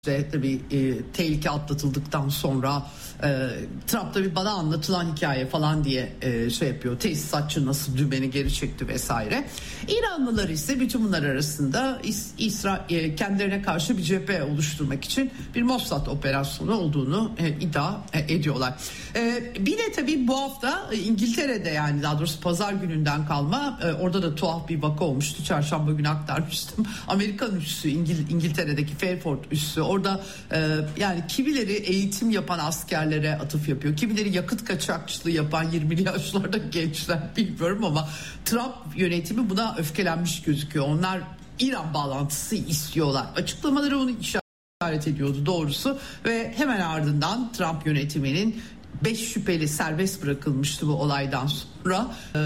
tabii tehlike atlatıldıktan sonra Trump tabii bana anlatılan hikaye falan diye şey yapıyor. Tesisatçı nasıl dümeni geri çekti vesaire. İranlılar ise bütün bunlar arasında kendilerine karşı bir cephe oluşturmak için bir Mossad operasyonu olduğunu iddia ediyorlar. Bir de tabii bu hafta İngiltere'de, yani daha doğrusu pazar gününden kalma, orada da tuhaf bir vaka olmuştu. Çarşamba günü aktarmıştım. Amerikan üssü, İngiltere'deki Fairford üssü, orada yani kimileri eğitim yapan askerlere atıf yapıyor. Kimileri yakıt kaçakçılığı yapan 20'li yaşlarda gençler, bilmiyorum ama Trump yönetimi buna öfkelenmiş gözüküyor. Onlar İran bağlantısı istiyorlar. Açıklamaları onu işaret ediyordu doğrusu ve hemen ardından Trump yönetiminin 5 şüpheli serbest bırakılmıştı bu olaydan sonra,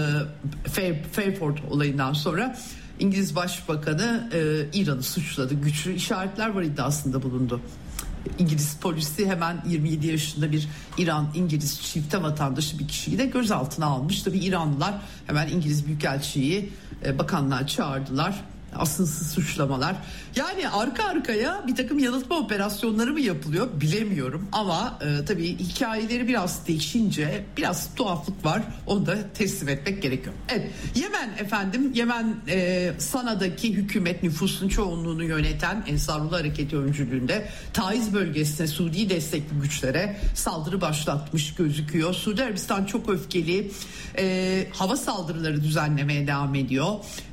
Fairford olayından sonra. İngiliz Başbakanı İran'ı suçladı. Güçlü işaretler var iddiasında bulundu. İngiliz polisi hemen 27 yaşında bir İran-İngiliz çifte vatandaşı bir kişiyi de gözaltına almış. Tabii İranlılar hemen İngiliz Büyükelçiliği bakanlığa çağırdılar. Asılsız suçlamalar. Yani arka arkaya bir takım yanıltma operasyonları mı yapılıyor bilemiyorum ama tabii hikayeleri biraz değişince biraz tuhaflık var. Onu da teslim etmek gerekiyor. Evet, Yemen efendim. Yemen Sana'daki hükümet nüfusun çoğunluğunu yöneten Ensarullah Hareketi öncülüğünde Taiz bölgesine Suudi destekli güçlere saldırı başlatmış gözüküyor. Suudi Arabistan çok öfkeli, hava saldırıları düzenlemeye devam ediyor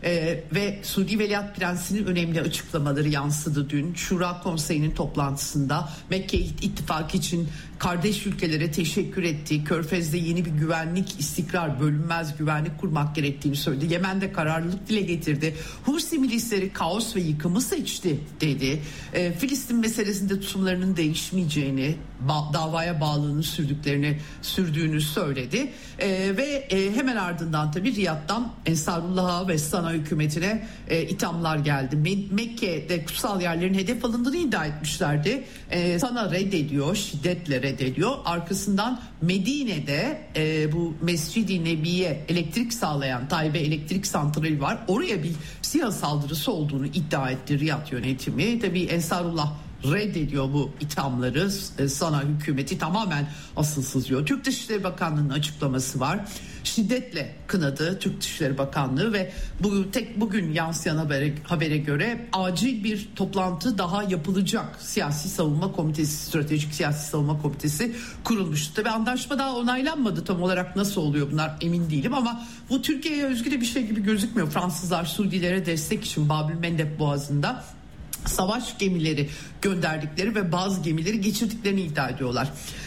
ve Suudi Veliaht Prensi'nin önemli açıklamaları yansıdı dün. Şura Konseyi'nin toplantısında Mekke ittifakı için kardeş ülkelere teşekkür etti. Körfez'de yeni bir güvenlik, istikrar, bölünmez güvenlik kurmak gerektiğini söyledi. Yemen'de kararlılık dile getirdi. Husi milisleri kaos ve yıkımı seçti dedi. Filistin meselesinde tutumlarının değişmeyeceğini, davaya bağlılığını sürdüğünü söyledi. Ve hemen ardından tabii Riyad'dan Ensarullah'a ve Sana hükümetine ithamlar geldi. Mekke'de kutsal yerlerin hedef alındığını iddia etmişlerdi. Sana reddediyor, şiddetle reddediyor. Arkasından Medine'de bu Mescid-i Nebi'ye elektrik sağlayan Taybe elektrik santrali var. Oraya bir SİHA saldırısı olduğunu iddia etti Riyad yönetimi. Tabii Ensarullah reddediyor bu ithamları. Sana hükümeti tamamen asılsız diyor. Türk Dışişleri Bakanlığı'nın açıklaması var. Şiddetle kınadı Türk Dışişleri Bakanlığı ve bugün yansıyan habere göre acil bir toplantı daha yapılacak. Siyasi Savunma Komitesi, Stratejik Siyasi Savunma Komitesi kurulmuştu. Tabii anlaşma daha onaylanmadı, tam olarak nasıl oluyor bunlar emin değilim ama bu Türkiye'ye özgü de bir şey gibi gözükmüyor. Fransızlar Suudilere destek için Babül Mendeb Boğazı'nda savaş gemileri gönderdikleri ve bazı gemileri geçirdiklerini iddia ediyorlar.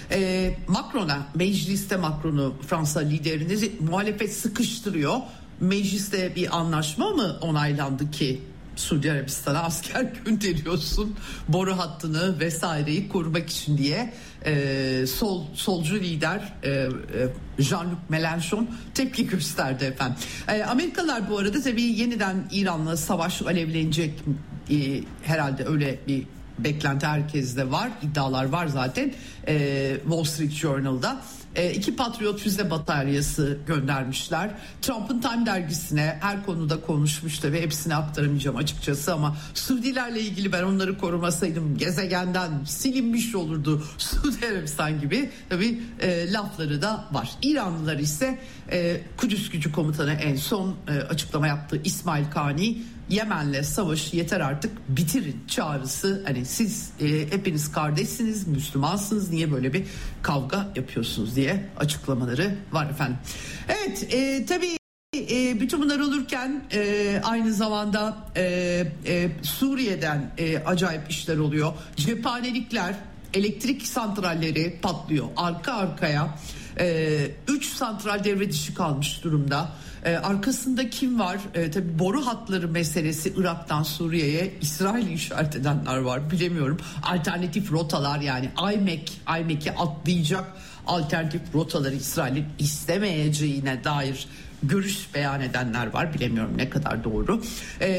Macron'u Fransa liderini muhalefet sıkıştırıyor. Mecliste bir anlaşma mı onaylandı ki Suudi Arabistan'a asker gönderiyorsun boru hattını vesaireyi korumak için diye solcu lider Jean-Luc Mélenchon tepki gösterdi efendim. Amerikalılar bu arada tabii yeniden İran'la savaş alevlenecek, herhalde öyle bir beklenti herkeste var, iddialar var zaten. Wall Street Journal'da 2 Patriot füze bataryası göndermişler. Trump'ın Time dergisine her konuda konuşmuş ve hepsini aktaramayacağım açıkçası ama Suudilerle ilgili ben onları korumasaydım gezegenden silinmiş olurdu Suudi Arabistan gibi tabii lafları da var. İranlılar ise Kudüs Gücü Komutanı en son açıklama yaptı, İsmail Kani, Yemen'le savaşı yeter artık bitirin çağrısı. Hani siz hepiniz kardeşsiniz, Müslümansınız, niye böyle bir kavga yapıyorsunuz diye açıklamaları var efendim. Evet, tabii bütün bunlar olurken aynı zamanda Suriye'den acayip işler oluyor. Cephanelikler, elektrik santralleri patlıyor arka arkaya. 3 santral devre dışı kalmış durumda. Arkasında kim var? Tabii boru hatları meselesi, Irak'tan Suriye'ye İsrail'i işaret edenler var, bilemiyorum. Alternatif rotalar, yani IMEC'i atlayacak alternatif rotaları İsrail'in istemeyeceğine dair görüş beyan edenler var, bilemiyorum ne kadar doğru.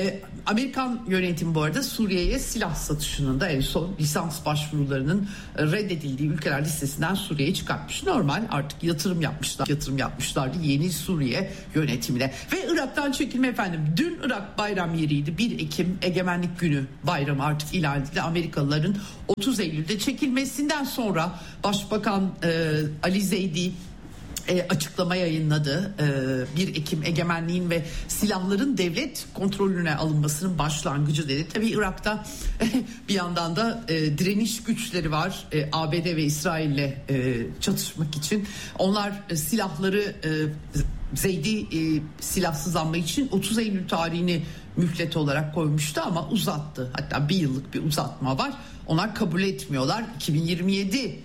Amerikan yönetimi bu arada Suriye'ye silah satışının da en son lisans başvurularının reddedildiği ülkeler listesinden Suriye'yi çıkartmış. Normal, artık yatırım yapmışlardı yeni Suriye yönetimine. Ve Irak'tan çekilme efendim. Dün Irak bayram yeriydi. 1 Ekim Egemenlik Günü bayramı artık ilan edildi. Amerikalıların 30 Eylül'de çekilmesinden sonra Başbakan Ali Zeydi açıklama yayınladı. 1 Ekim egemenliğin ve silahların devlet kontrolüne alınmasının başlangıcı dedi. Tabii Irak'ta bir yandan da direniş güçleri var. ABD ve İsrail'le çatışmak için. Onlar silahları Zeydi silahsızlanma için 30 Eylül tarihini mühlet olarak koymuştu ama uzattı. Hatta bir yıllık bir uzatma var. Onlar kabul etmiyorlar. 2027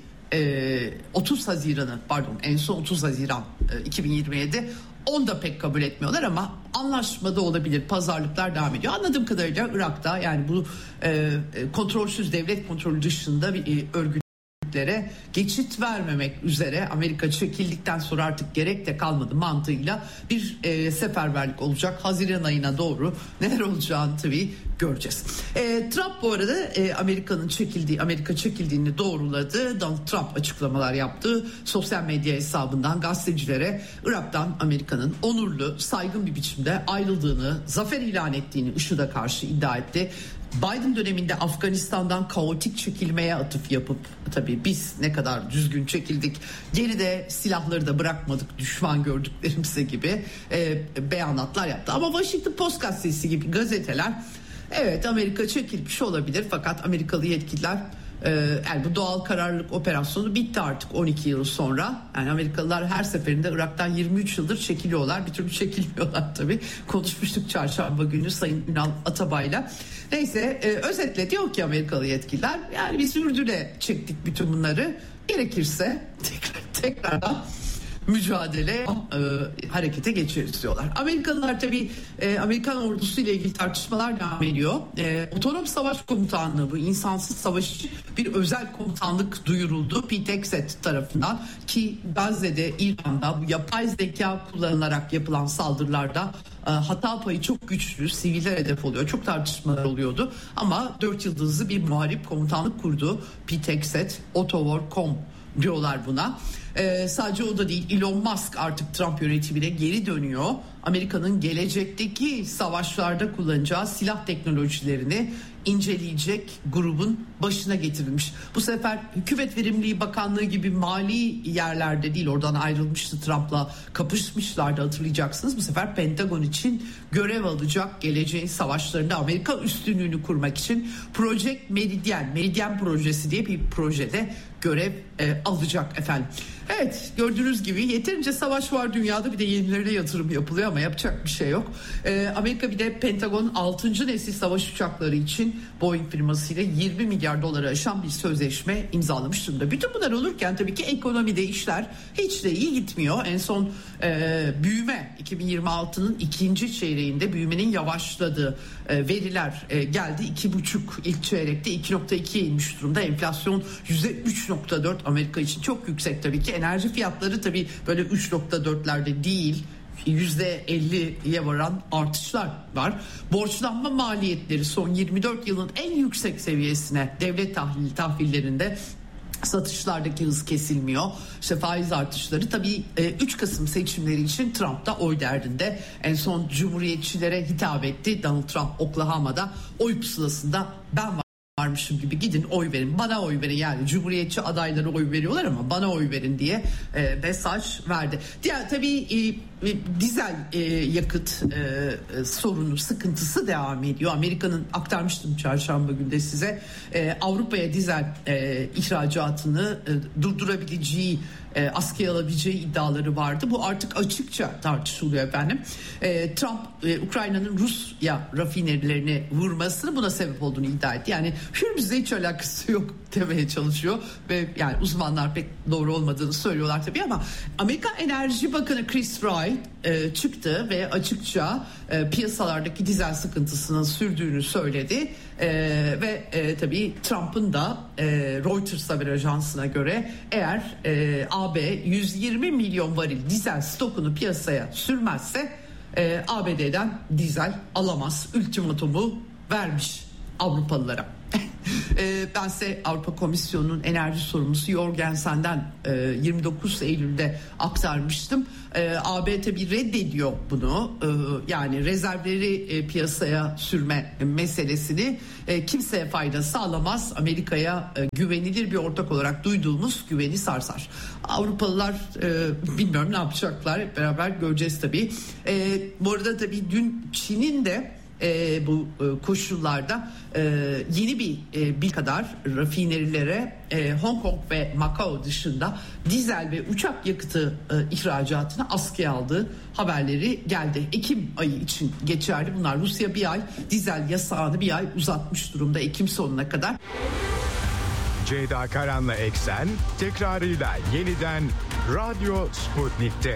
30 Haziran'ı en son 30 Haziran 2027 onu da pek kabul etmiyorlar ama anlaşmada olabilir, pazarlıklar devam ediyor. Anladığım kadarıyla Irak'ta yani bu kontrolsüz devlet kontrolü dışında bir örgütlere geçit vermemek üzere Amerika çekildikten sonra artık gerek de kalmadı mantığıyla bir seferberlik olacak. Haziran ayına doğru neler olacağını tabii göreceğiz. Trump bu arada Amerika çekildiğini doğruladı. Donald Trump açıklamalar yaptı. Sosyal medya hesabından gazetecilere Irak'tan Amerika'nın onurlu, saygın bir biçimde ayrıldığını, zafer ilan ettiğini IŞİD'e karşı iddia etti. Biden döneminde Afganistan'dan kaotik çekilmeye atıf yapıp tabii biz ne kadar düzgün çekildik, geride silahları da bırakmadık düşman gördüklerimize gibi beyanatlar yaptı. Ama Washington Post gazetesi gibi gazeteler evet Amerika çekilmiş olabilir fakat Amerikalı yetkililer yani bu doğal kararlılık operasyonu bitti artık 12 yıl sonra. Yani Amerikalılar her seferinde Irak'tan 23 yıldır çekiliyorlar. Bir türlü çekilmiyorlar tabii. Konuşmuştuk çarşamba günü Sayın Ünal Atabay'la. Neyse özetle diyor ki Amerikalı yetkililer yani biz Ürdün'e çektik bütün bunları. Gerekirse tekrardan mücadele harekete geçeriz diyorlar. Amerikalılar tabii Amerikan ordusu ile ilgili tartışmalar devam ediyor. Otonom Savaş Komutanlığı, bu insansız savaş için bir özel komutanlık duyuruldu Pete Hegseth tarafından ki Gazze'de İran'da bu yapay zeka kullanılarak yapılan saldırılarda hata payı çok güçlü, siviller hedef oluyor. Çok tartışmalar oluyordu ama 4 yıldızlı bir muharip komutanlık kurdu Pete Hegseth, Otowar.com diyorlar buna. Sadece o da değil, Elon Musk artık Trump yönetimine geri dönüyor. Amerika'nın gelecekteki savaşlarda kullanacağı silah teknolojilerini inceleyecek grubun başına getirilmiş. Bu sefer Hükümet Verimliliği Bakanlığı gibi mali yerlerde değil, oradan ayrılmıştı, Trump'la kapışmışlardı hatırlayacaksınız. Bu sefer Pentagon için görev alacak, geleceğin savaşlarında Amerika üstünlüğünü kurmak için Project Meridian projesi diye bir projede görev alacak efendim. Evet, gördüğünüz gibi yeterince savaş var dünyada, bir de yenilerine yatırım yapılıyor ama yapacak bir şey yok. Amerika bir de Pentagon 6. nesil savaş uçakları için Boeing firmasıyla 20 milyar doları aşan bir sözleşme imzalamış durumda. Bütün bunlar olurken tabii ki ekonomide işler hiç de iyi gitmiyor. En son büyüme 2026'nın ikinci çeyreğinde büyümenin yavaşladığı veriler geldi. 2,5 ilk çeyrekte 2,2'ye inmiş durumda. Enflasyon %3,4, Amerika için çok yüksek tabii ki. Enerji fiyatları tabii böyle 3,4'lerde değil, %50'ye varan artışlar var. Borçlanma maliyetleri son 24 yılın en yüksek seviyesine, devlet tahvillerinde satışlardaki hız kesilmiyor. İşte faiz artışları tabii 3 Kasım seçimleri için Trump da oy derdinde. En son Cumhuriyetçilere hitap etti. Donald Trump Oklahoma'da oy pusulasında ben varmışım gibi gidin oy verin, bana oy verin, yani Cumhuriyetçi adaylara oy veriyorlar ama bana oy verin diye mesaj verdi. Diğer tabii dizel yakıt sorunu, sıkıntısı devam ediyor. Amerika'nın, aktarmıştım çarşamba günde size, Avrupa'ya dizel ihracatını durdurabileceği, askıya alabileceği iddiaları vardı. Bu artık açıkça tartışılıyor efendim. Trump Ukrayna'nın Rusya rafinerilerini vurmasını buna sebep olduğunu iddia etti. Yani Hürmüz'le hiç alakası yok demeye çalışıyor ve yani uzmanlar pek doğru olmadığını söylüyorlar tabii ama Amerika Enerji Bakanı Chris Wright çıktı ve açıkça piyasalardaki dizel sıkıntısının sürdüğünü söyledi. Ve tabii Trump'ın da Reuters haber ajansına göre eğer AB 120 milyon varil dizel stokunu piyasaya sürmezse ABD'den dizel alamaz ultimatomu vermiş Avrupalılara. Ben size Avrupa Komisyonu'nun enerji sorumlusu Jorgensen'den 29 Eylül'de aktarmıştım. AB tabii reddediyor bunu. Yani rezervleri piyasaya sürme meselesini kimseye fayda sağlamaz. Amerika'ya güvenilir bir ortak olarak duyduğumuz güveni sarsar. Avrupalılar bilmiyorum ne yapacaklar, hep beraber göreceğiz tabii. Bu arada tabii dün Çin'in de bu koşullarda yeni bir kadar rafinerilere Hong Kong ve Macao dışında dizel ve uçak yakıtı ihracatını askıya aldığı haberleri geldi. Ekim ayı için geçerli bunlar. Rusya bir ay dizel yasağını bir ay uzatmış durumda Ekim sonuna kadar. Ceyda Karan'la Eksen tekrarıyla yeniden Radyo Sputnik'te.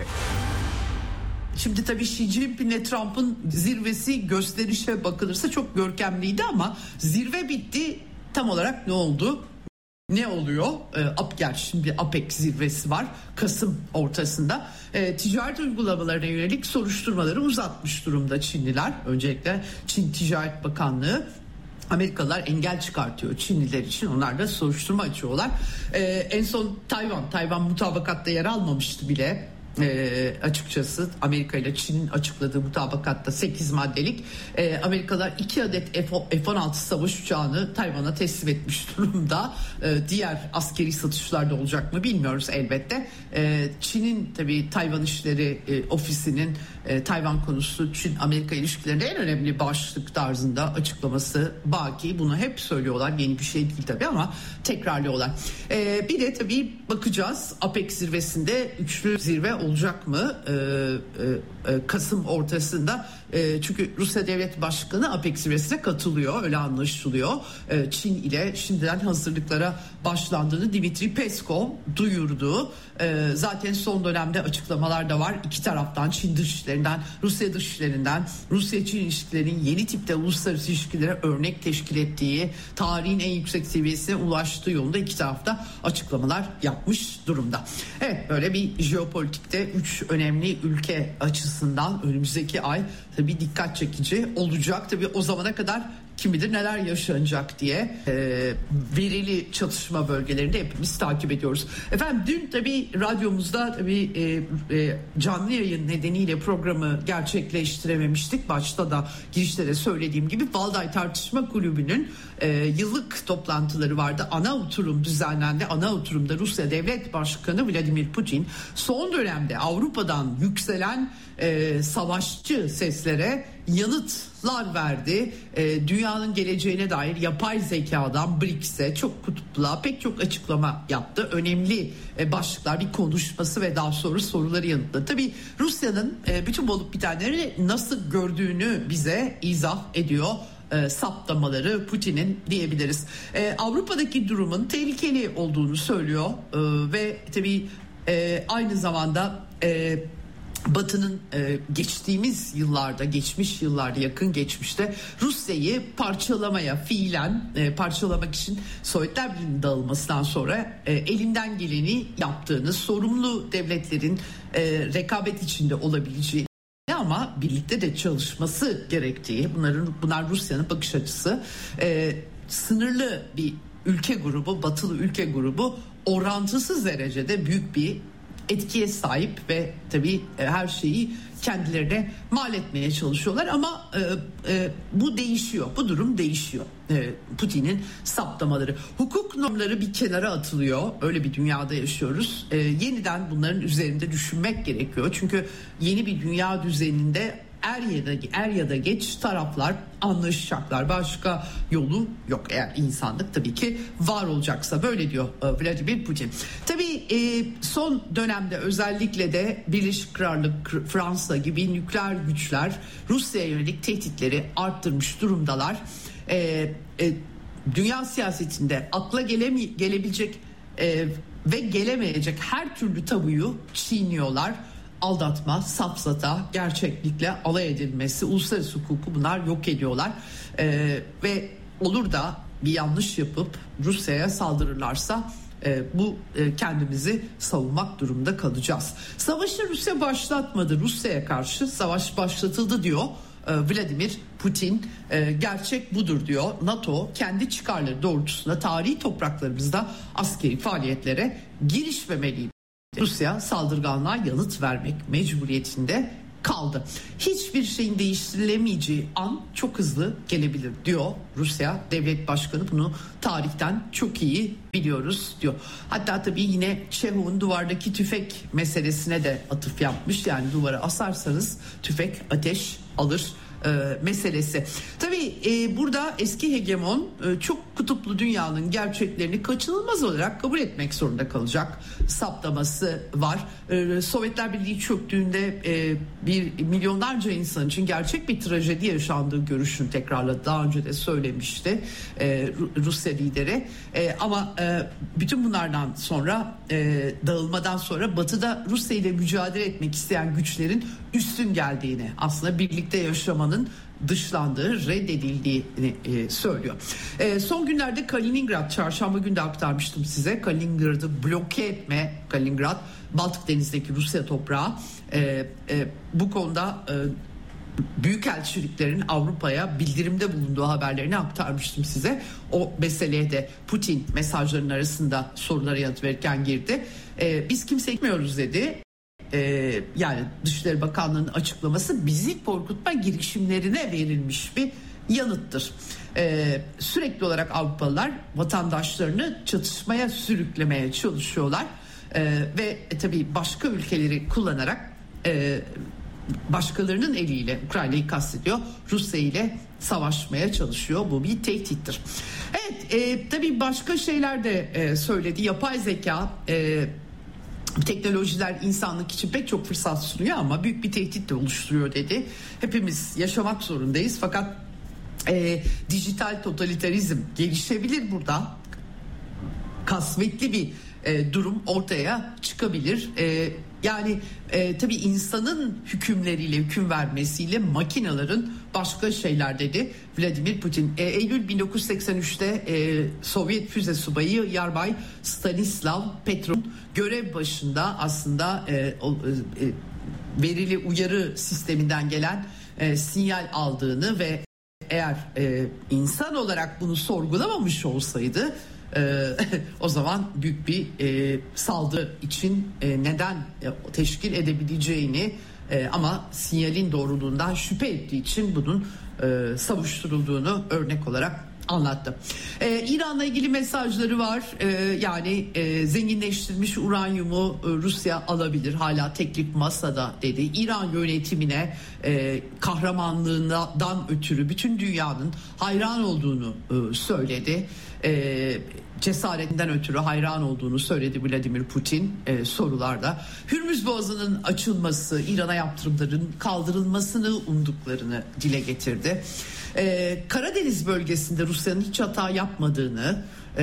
Şimdi tabii Xi Jinping'le Trump'ın zirvesi gösterişe bakılırsa çok görkemliydi ama zirve bitti. Tam olarak ne oldu? Ne oluyor? Şimdi APEC zirvesi var Kasım ortasında. Ticaret uygulamalarına yönelik soruşturmaları uzatmış durumda Çinliler. Öncelikle Çin Ticaret Bakanlığı, Amerikalılar engel çıkartıyor Çinliler için. Onlar da soruşturma açıyorlar. En son Tayvan mutabakatta yer almamıştı bile. Açıkçası Amerika ile Çin'in açıkladığı mutabakatta 8 maddelik Amerikalılar 2 adet F-16 savaş uçağını Tayvan'a teslim etmiş durumda. Diğer askeri satışlarda olacak mı bilmiyoruz elbette. Çin'in tabii Tayvan İşleri Ofisi'nin Tayvan konusu Çin-Amerika ilişkilerinde en önemli başlık tarzında açıklaması baki. Bunu hep söylüyorlar, yeni bir şey değil tabii ama tekrarlıyorlar. Bir de tabii bakacağız APEC zirvesinde üçlü zirve olacak mı Kasım ortasında, çünkü Rusya Devlet Başkanı APEC zirvesine katılıyor, öyle anlaşılıyor. Çin ile şimdiden hazırlıklara başlandığını Dmitri Peskov duyurdu. Zaten son dönemde açıklamalar da var iki taraftan, Çin dışişlerinden, Rusya dışişlerinden, Rusya-Çin ilişkilerinin yeni tipte uluslararası ilişkilere örnek teşkil ettiği, tarihin en yüksek seviyesine ulaştığı yolunda iki tarafta açıklamalar yapmış durumda. Evet, böyle bir jeopolitikte 3 önemli ülke açısından önümüzdeki ay tabii dikkat çekici olacak. Tabii o zamana kadar kim bilir neler yaşanacak diye verili çatışma bölgelerinde hepimiz takip ediyoruz. Efendim dün tabii radyomuzda tabii canlı yayın nedeniyle programı gerçekleştirememiştik. Başta da girişte de söylediğim gibi Valday Tartışma Kulübü'nün yıllık toplantıları vardı. Ana oturum düzenlendi. Ana oturumda Rusya Devlet Başkanı Vladimir Putin son dönemde Avrupa'dan yükselen savaşçı seslere yanıtlar verdi. Dünyanın geleceğine dair yapay zekadan BRICS'e, çok kutupluğa pek çok açıklama yaptı. Önemli başlıklar, bir konuşması ve daha sonra soruları yanıtladı. Tabii Rusya'nın bütün olup bitenleri nasıl gördüğünü bize izah ediyor. Saptamaları Putin'in diyebiliriz. Avrupa'daki durumun tehlikeli olduğunu söylüyor ve tabii aynı zamanda Batı'nın geçmiş yıllarda yakın geçmişte Rusya'yı fiilen parçalamak için Sovyetler Birliği'nin dağılmasından sonra elinden geleni yaptığını, sorumlu devletlerin rekabet içinde olabileceği ama birlikte de çalışması gerektiği, bunlar Rusya'nın bakış açısı. Sınırlı bir ülke grubu, batılı ülke grubu orantısız derecede büyük bir etkiye sahip ve tabii her şeyi kendilerine mal etmeye çalışıyorlar ama bu değişiyor, bu durum değişiyor. Putin'in saptamaları, hukuk normları bir kenara atılıyor, öyle bir dünyada yaşıyoruz. Yeniden bunların üzerinde düşünmek gerekiyor çünkü yeni bir dünya düzeninde er ya da geç taraflar anlaşacaklar. Başka yolu yok eğer insanlık tabii ki var olacaksa, böyle diyor Vladimir Putin. Tabii son dönemde özellikle de Birleşik Krallık, Fransa gibi nükleer güçler Rusya'ya yönelik tehditleri arttırmış durumdalar. Dünya siyasetinde akla gelebilecek ve gelemeyecek her türlü tabuyu çiğniyorlar. Aldatma, safsata, gerçeklikle alay edilmesi, uluslararası hukuku bunlar yok ediyorlar. Ve olur da bir yanlış yapıp Rusya'ya saldırırlarsa bu kendimizi savunmak durumunda kalacağız. Savaşı Rusya başlatmadı. Rusya'ya karşı savaş başlatıldı diyor Vladimir Putin. Gerçek budur diyor. NATO kendi çıkarları doğrultusunda tarihi topraklarımızda askeri faaliyetlere girişmemeliydi. Rusya saldırganlığa yanıt vermek mecburiyetinde kaldı. Hiçbir şeyin değiştirilemeyeceği an çok hızlı gelebilir diyor Rusya Devlet Başkanı. Bunu tarihten çok iyi biliyoruz diyor. Hatta tabii yine Çehov'un duvardaki tüfek meselesine de atıf yapmış. Yani duvara asarsanız tüfek ateş alır meselesi. Tabii burada eski hegemon çok kutuplu dünyanın gerçeklerini kaçınılmaz olarak kabul etmek zorunda kalacak saptaması var. Sovyetler Birliği çöktüğünde bir milyonlarca insan için gerçek bir trajedi yaşandığı görüşünü tekrarladı. Daha önce de söylemişti Rusya lideri. Ama bütün bunlardan sonra dağılmadan sonra Batı'da Rusya ile mücadele etmek isteyen güçlerin üstün geldiğini, aslında birlikte yaşamanın dışlandığı, reddedildiğini söylüyor. Son günlerde Kaliningrad, çarşamba günü de aktarmıştım size, Kaliningrad'ı bloke etme, Kaliningrad Baltık Denizi'ndeki Rusya toprağı, bu konuda büyükelçiliklerin Avrupa'ya bildirimde bulunduğu haberlerini aktarmıştım size. O meseleye de Putin mesajlarının arasında sorulara yanıt verirken girdi. Biz kimse gitmiyoruz dedi. Yani Dışişleri Bakanlığı'nın açıklaması bizi korkutma girişimlerine verilmiş bir yanıttır. Sürekli olarak Avrupalılar vatandaşlarını çatışmaya sürüklemeye çalışıyorlar ve tabii başka ülkeleri kullanarak başkalarının eliyle, Ukrayna'yı kastediyor, Rusya ile savaşmaya çalışıyor. Bu bir tehdittir. Evet, tabii başka şeyler de söyledi. Yapay zeka, teknolojiler insanlık için pek çok fırsat sunuyor ama büyük bir tehdit de oluşturuyor dedi. Hepimiz yaşamak zorundayız fakat dijital totalitarizm gelişebilir burada. Kasvetli bir durum ortaya çıkabilir. Yani tabii insanın hükümleriyle, hüküm vermesiyle makinelerin başka şeyler dedi Vladimir Putin. Eylül 1983'te Sovyet füze subayı Yarbay Stanislav Petrov'un görev başında aslında verili uyarı sisteminden gelen sinyal aldığını ve eğer insan olarak bunu sorgulamamış olsaydı o zaman büyük bir saldırı için neden teşkil edebileceğini ama sinyalin doğruluğundan şüphe ettiği için bunun savuşturulduğunu örnek olarak anlattı. İran'la ilgili mesajları var. Yani zenginleştirilmiş uranyumu Rusya alabilir. Hala teklif masada dedi. İran yönetimine kahramanlığından ötürü bütün dünyanın hayran olduğunu söyledi. Cesaretinden ötürü hayran olduğunu söyledi Vladimir Putin sorularda. Hürmüz Boğazı'nın açılması, İran'a yaptırımların kaldırılmasını umduklarını dile getirdi. Karadeniz bölgesinde Rusya'nın hiç hata yapmadığını,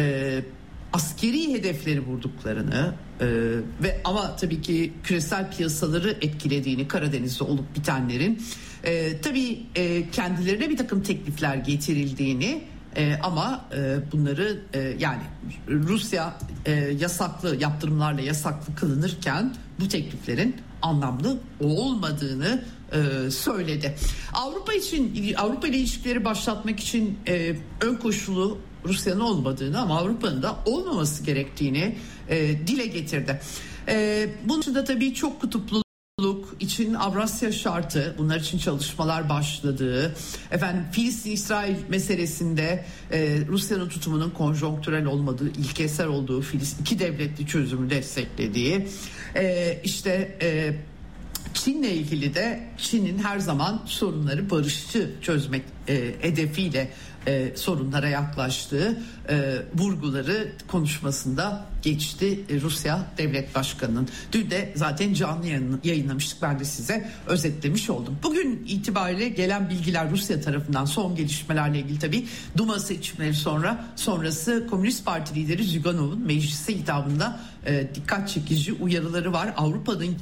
askeri hedefleri vurduklarını ve ama tabii ki küresel piyasaları etkilediğini, Karadeniz'de olup bitenlerin tabii kendilerine bir takım teklifler getirildiğini, ama bunları yani Rusya yasaklı yaptırımlarla yasaklı kılınırken bu tekliflerin anlamlı olmadığını söyledi. Avrupa ile ilişkileri başlatmak için ön koşulu Rusya'nın olmadığını ama Avrupa'nın da olmaması gerektiğini dile getirdi. Bunun dışında tabii çok kutupluluk için Avrasya Şartı, bunlar için çalışmalar başladığı, Filistin-İsrail meselesinde Rusya'nın tutumunun konjonktürel olmadığı, ilkesel olduğu, iki devletli çözümü desteklediği, Çin'le ilgili de Çin'in her zaman sorunları barışçı çözmek hedefiyle sorunlara yaklaştığı vurguları konuşmasında geçti Rusya Devlet Başkanı'nın. Dün de zaten canlı yayınlamıştık, ben de size özetlemiş oldum. Bugün itibariyle gelen bilgiler Rusya tarafından son gelişmelerle ilgili tabii Duma seçimleri sonrası Komünist Parti lideri Zyuganov'un meclise hitabında dikkat çekici uyarıları var. Avrupa'nın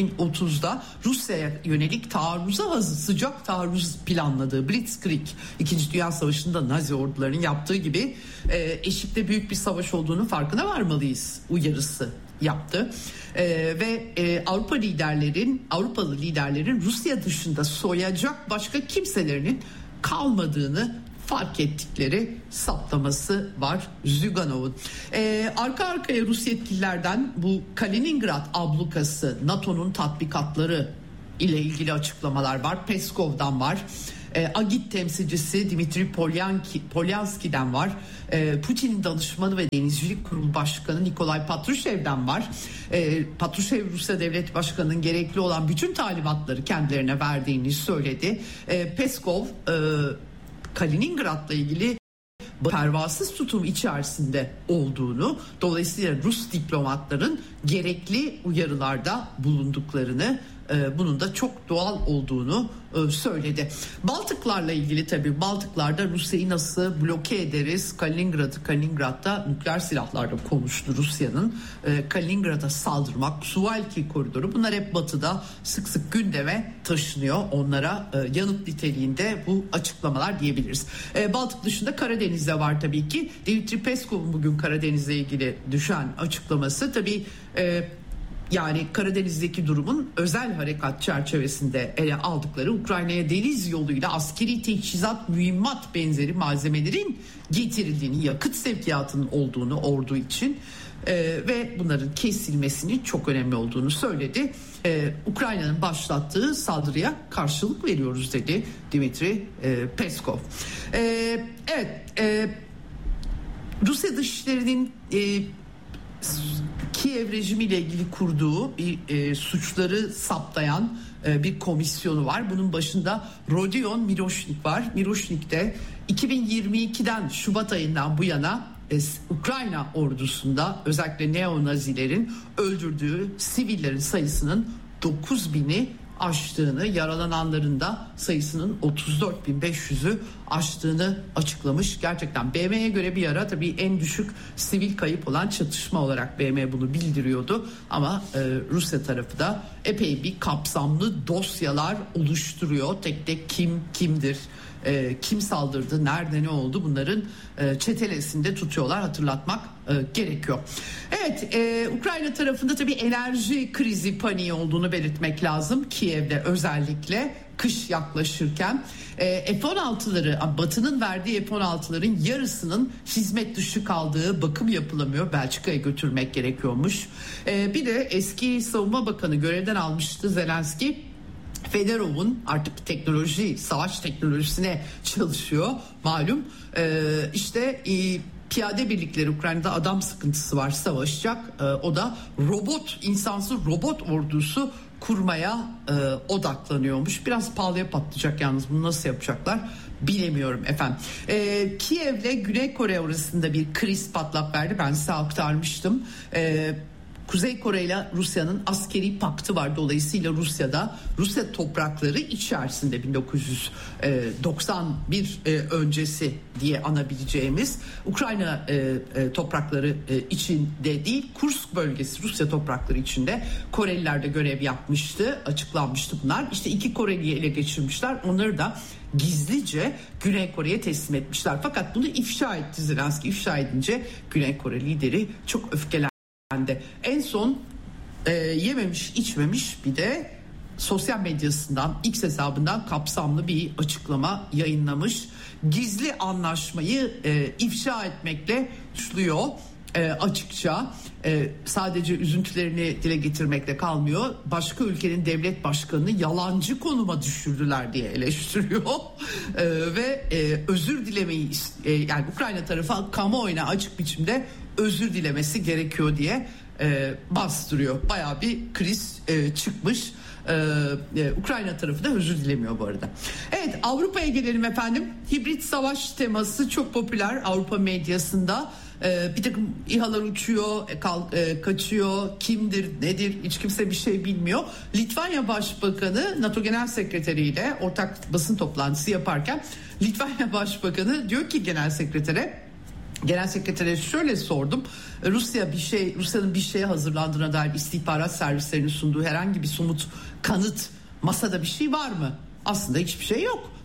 2029-2030'da Rusya'ya yönelik sıcak taarruz planladığı Blitzkrieg, 2. İkinci Dünya Savaşı'nda Nazi ordularının yaptığı gibi eşikte büyük bir savaş olduğunu farkına varmalıyız uyarısı yaptı. Ve Avrupalı liderlerin Rusya dışında soyacak başka kimselerinin kalmadığını fark ettikleri saptaması var Zyuganov'un. Arka arkaya Rus yetkililerden bu Kaliningrad ablukası, NATO'nun tatbikatları ile ilgili açıklamalar var. Peskov'dan var. Agit temsilcisi Dimitri Polyanski'den var. Putin'in danışmanı ve Denizcilik Kurulu Başkanı Nikolay Patrushev'den var. Patrushev Rusya Devlet Başkanı'nın gerekli olan bütün talimatları kendilerine verdiğini söyledi. Peskov Kaliningrad'la ilgili pervasız tutum içerisinde olduğunu, dolayısıyla Rus diplomatların gerekli uyarılarda bulunduklarını, bunun da çok doğal olduğunu söyledi. Baltıklarla ilgili tabii Baltıklarda Rusya'yı nasıl bloke ederiz? Kaliningrad'da nükleer silahlarla konuştu Rusya'nın. Kaliningrad'a saldırmak, Suwalki koridoru, bunlar hep batıda sık sık gündeme taşınıyor. Onlara yanıt niteliğinde bu açıklamalar diyebiliriz. Baltık dışında Karadeniz'de var tabii ki. Dimitri Peskov'un bugün Karadeniz'le ilgili düşen açıklaması tabii yani Karadeniz'deki durumun özel harekat çerçevesinde ele aldıkları, Ukrayna'ya deniz yoluyla askeri teçhizat, mühimmat benzeri malzemelerin getirildiğini, yakıt sevkiyatının olduğunu ordu için ve bunların kesilmesinin çok önemli olduğunu söyledi. Ukrayna'nın başlattığı saldırıya karşılık veriyoruz dedi Dimitri Peskov. Rusya Dışişleri'nin Kiev rejimiyle ilgili kurduğu bir suçları saptayan bir komisyonu var. Bunun başında Rodion Miroshnik var. Miroshnik de 2022'den Şubat ayından bu yana Ukrayna ordusunda özellikle neonazilerin öldürdüğü sivillerin sayısının 9.000'i aştığını, yaralananların da sayısının 34.500'ü aştığını açıklamış. Gerçekten BM'ye göre bir ara tabii en düşük sivil kayıp olan çatışma olarak BM bunu bildiriyordu. Ama Rusya tarafı da epey bir kapsamlı dosyalar oluşturuyor. Tek tek kimdir, kim saldırdı, nerede ne oldu, bunların çetelesinde tutuyorlar, hatırlatmak gerekiyor. Evet, Ukrayna tarafında tabii enerji krizi paniği olduğunu belirtmek lazım. Kiev'de özellikle kış yaklaşırken F-16'ları, Batı'nın verdiği F-16'ların yarısının hizmet dışı kaldığı, bakım yapılamıyor. Belçika'ya götürmek gerekiyormuş. Bir de eski Savunma Bakanı görevden almıştı Zelenski. Federov'un artık teknoloji, savaş teknolojisine çalışıyor malum. Piyade birlikleri, Ukrayna'da adam sıkıntısı var, savaşacak. O da insansız robot ordusu kurmaya odaklanıyormuş. Biraz pahalıya patlayacak yalnız, bunu nasıl yapacaklar bilemiyorum efendim. Kiev'le Güney Kore arasında bir kriz patlak verdi, ben size aktarmıştım. Kuzey Kore ile Rusya'nın askeri paktı var. Dolayısıyla Rusya toprakları içerisinde 1991 öncesi diye anabileceğimiz Ukrayna toprakları içinde değil, Kursk bölgesi Rusya toprakları içinde Koreliler de görev yapmıştı. Açıklanmıştı bunlar. İşte 2 Koreli'yi ele geçirmişler. Onları da gizlice Güney Kore'ye teslim etmişler. Fakat bunu ifşa etti Zelenski. İfşa edince Güney Kore lideri çok öfkelendi. En son yememiş içmemiş, bir de sosyal medyasından, X hesabından kapsamlı bir açıklama yayınlamış. Gizli anlaşmayı ifşa etmekle suçluyor açıkça. Sadece üzüntülerini dile getirmekle kalmıyor. Başka ülkenin devlet başkanını yalancı konuma düşürdüler diye eleştiriyor. Ve özür dilemeyi, yani Ukrayna tarafı kamuoyuna açık biçimde özür dilemesi gerekiyor diye bastırıyor. Bayağı bir kriz çıkmış. Ukrayna tarafı da özür dilemiyor bu arada. Evet, Avrupa'ya gelelim efendim. Hibrit savaş teması çok popüler Avrupa medyasında. Bir takım İHA'lar uçuyor, kaçıyor, kimdir, nedir, hiç kimse bir şey bilmiyor. Litvanya Başbakanı NATO Genel Sekreteri ile ortak basın toplantısı yaparken Litvanya Başbakanı diyor ki Genel Sekretere şöyle sordum. Rusya'nın bir şeye hazırlandığına dair istihbarat servislerinin sunduğu herhangi bir somut kanıt, masada bir şey var mı? Aslında hiçbir şey yok.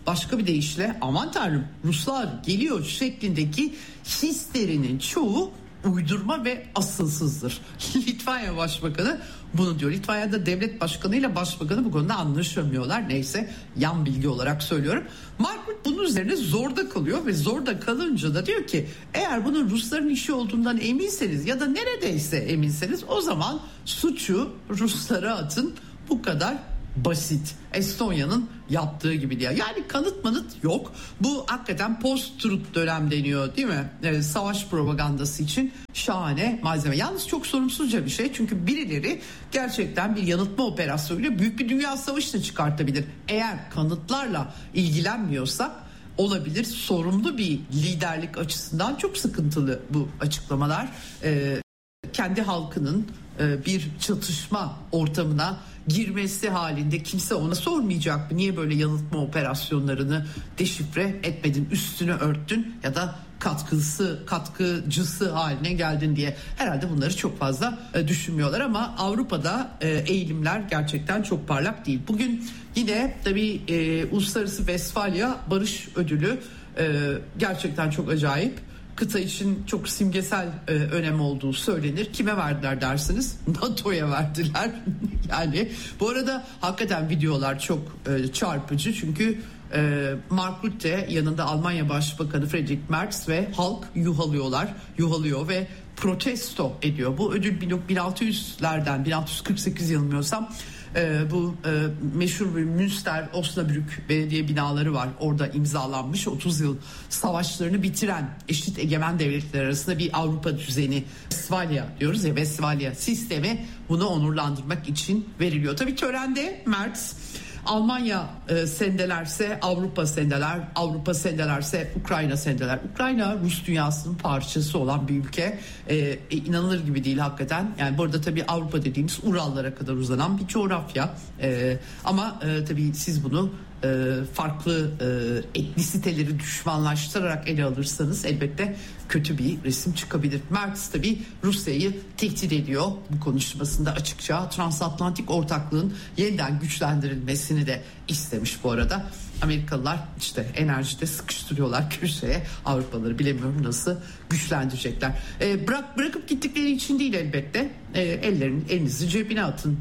başka bir deyişle aman tanrım Ruslar geliyor şeklindeki hislerinin çoğu uydurma ve asılsızdır. Litvanya Başbakanı bunu diyor. Litvanya'da devlet başkanı ile başbakanı bu konuda anlaşamıyorlar. Neyse, yan bilgi olarak söylüyorum. Mark Rutte bunun üzerine zorda kalıyor ve zorda kalınca da diyor ki eğer bunun Rusların işi olduğundan eminseniz ya da neredeyse eminseniz o zaman suçu Ruslara atın. Bu kadar basit. Estonya'nın yaptığı gibi diye. Yani kanıt yok. Bu hakikaten post-truth dönem deniyor değil mi? Savaş propagandası için şahane malzeme. Yalnız çok sorumsuzca bir şey. Çünkü birileri gerçekten bir yanıltma operasyonuyla büyük bir dünya savaşı da çıkartabilir. Eğer kanıtlarla ilgilenmiyorsak olabilir. Sorumlu bir liderlik açısından çok sıkıntılı bu açıklamalar. Kendi halkının bir çatışma ortamına girmesi halinde kimse ona sormayacak mı? Niye böyle yanıltma operasyonlarını deşifre etmedin, üstünü örttün ya da katkıcısı haline geldin diye. Herhalde bunları çok fazla düşünmüyorlar ama Avrupa'da eğilimler gerçekten çok parlak değil. Bugün yine tabii Uluslararası Westfalia Barış Ödülü gerçekten çok acayip. Kıta için çok simgesel önem olduğu söylenir. Kime verdiler dersiniz? NATO'ya verdiler. Yani bu arada hakikaten videolar çok çarpıcı çünkü Mark Rutte yanında Almanya Başbakanı Friedrich Merz ve halk yuhalıyor ve protesto ediyor. Bu ödül 1600'lerden 1648 yanılmıyorsam bu meşhur bir Münster Osnabrück belediye binaları var. Orada imzalanmış 30 yıl savaşlarını bitiren eşit egemen devletler arasında bir Avrupa düzeni, Westfalia diyoruz ya, Westfalia sistemi bunu onurlandırmak için veriliyor. Tabii törende Merz Almanya sendelerse Avrupa sendeler, Avrupa sendelerse Ukrayna sendeler. Ukrayna Rus dünyasının parçası olan bir ülke. İnanılır gibi değil hakikaten. Yani bu arada tabii Avrupa dediğimiz Urallara kadar uzanan bir coğrafya. Ama tabii siz bunu farklı etnisiteleri düşmanlaştırarak ele alırsanız elbette kötü bir resim çıkabilir. Merz tabii Rusya'yı tehdit ediyor bu konuşmasında açıkça. Transatlantik ortaklığın yeniden güçlendirilmesini de istemiş bu arada. Amerikalılar işte enerjide sıkıştırıyorlar köşeye. Avrupalıları bilemiyorum nasıl güçlendirecekler. Bırakıp gittikleri için değil elbette. Elinizi cebine atın.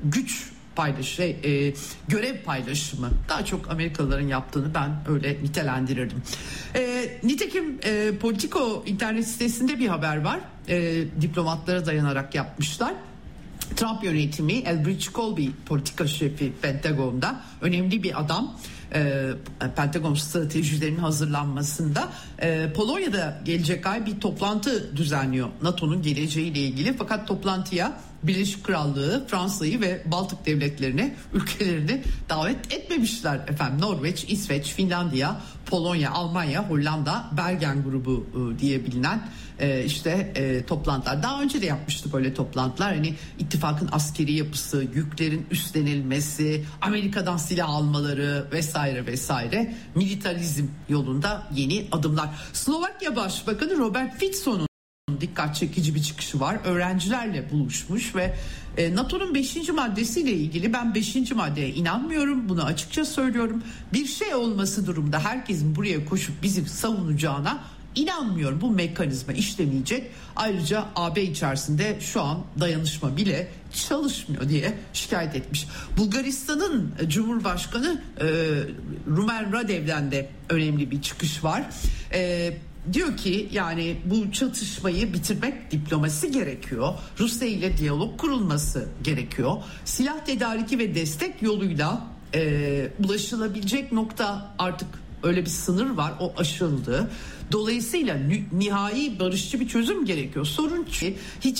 Görev paylaşımı daha çok Amerikalıların yaptığını ben öyle nitelendirirdim. Nitekim Politico internet sitesinde bir haber var. Diplomatlara dayanarak yapmışlar. Trump yönetimi Elbridge Colby politika şefi Pentagon'da önemli bir adam. Pentagon stratejilerinin hazırlanmasında Polonya'da gelecek ay bir toplantı düzenliyor NATO'nun geleceğiyle ilgili, fakat toplantıya Birleşik Krallığı, Fransa'yı ve Baltık devletlerini, ülkelerini davet etmemişler efendim. Norveç, İsveç, Finlandiya, Polonya, Almanya, Hollanda, Bergen grubu diye bilinen toplantılar. Daha önce de yapmıştı böyle toplantılar. Hani ittifakın askeri yapısı, yüklerin üstlenilmesi, Amerika'dan silah almaları vesaire, militarizm yolunda yeni adımlar. Slovakya Başbakanı Robert Ficó'nun dikkat çekici bir çıkışı var. Öğrencilerle buluşmuş ve NATO'nun 5. maddesiyle ilgili ben 5. maddeye inanmıyorum. Bunu açıkça söylüyorum. Bir şey olması durumda herkesin buraya koşup bizi savunacağına İnanmıyorum. Bu mekanizma işlemeyecek. Ayrıca AB içerisinde şu an dayanışma bile çalışmıyor diye şikayet etmiş. Bulgaristan'ın Cumhurbaşkanı Rumen Radev'den de önemli bir çıkış var. Diyor ki yani bu çatışmayı bitirmek, diplomasi gerekiyor. Rusya ile diyalog kurulması gerekiyor. Silah tedariki ve destek yoluyla ulaşılabilecek nokta artık öyle bir sınır var, o aşıldı. Dolayısıyla nihai barışçı bir çözüm gerekiyor. Sorun ki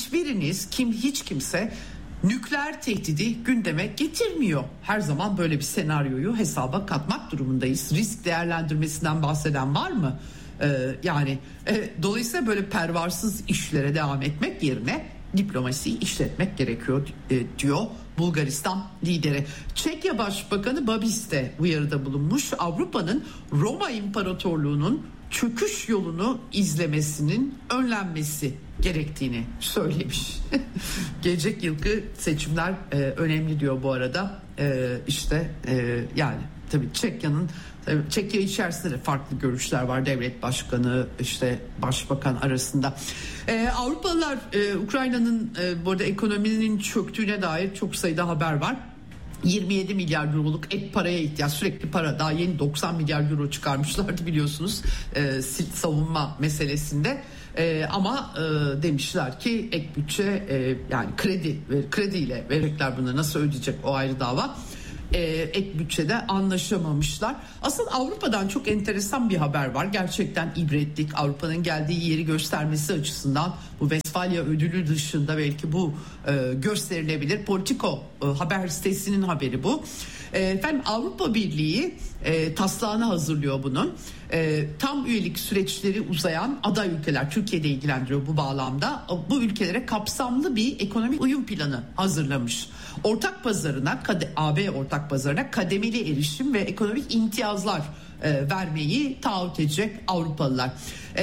hiç kimse nükleer tehdidi gündeme getirmiyor. Her zaman böyle bir senaryoyu hesaba katmak durumundayız. Risk değerlendirmesinden bahseden var mı? Dolayısıyla böyle pervarsız işlere devam etmek yerine diplomasiyi işletmek gerekiyor diyor Bulgaristan lideri. Çekya Başbakanı Babis de uyarıda bulunmuş. Avrupa'nın Roma İmparatorluğu'nun çöküş yolunu izlemesinin önlenmesi gerektiğini söylemiş. Gelecek yılki seçimler önemli diyor bu arada. Yani tabii Çekya'nın Çekya içerisinde de farklı görüşler var, devlet başkanı işte başbakan arasında. Avrupalılar Ukrayna'nın bu arada ekonominin çöktüğüne dair çok sayıda haber var. 27 milyar euroluk ek paraya ihtiyaç, sürekli para, daha yeni 90 milyar euro çıkarmışlardı biliyorsunuz savunma meselesinde. Ama demişler ki ek bütçe yani krediyle verecekler, bunu nasıl ödeyecek o ayrı dava. Ek bütçede anlaşamamışlar. Asıl Avrupa'dan çok enteresan bir haber var. Gerçekten ibretlik, Avrupa'nın geldiği yeri göstermesi açısından bu Westfalia ödülü dışında belki bu gösterilebilir. Politico haber sitesinin haberi bu. Efendim Avrupa Birliği taslağını hazırlıyor bunun. Tam üyelik süreçleri uzayan aday ülkeler, Türkiye'de ilgilendiriyor bu bağlamda. Bu ülkelere kapsamlı bir ekonomik uyum planı hazırlamış. Ortak pazarına, AB ortak pazarına kademeli erişim ve ekonomik imtiyazlar vermeyi taahhüt edecek Avrupalılar.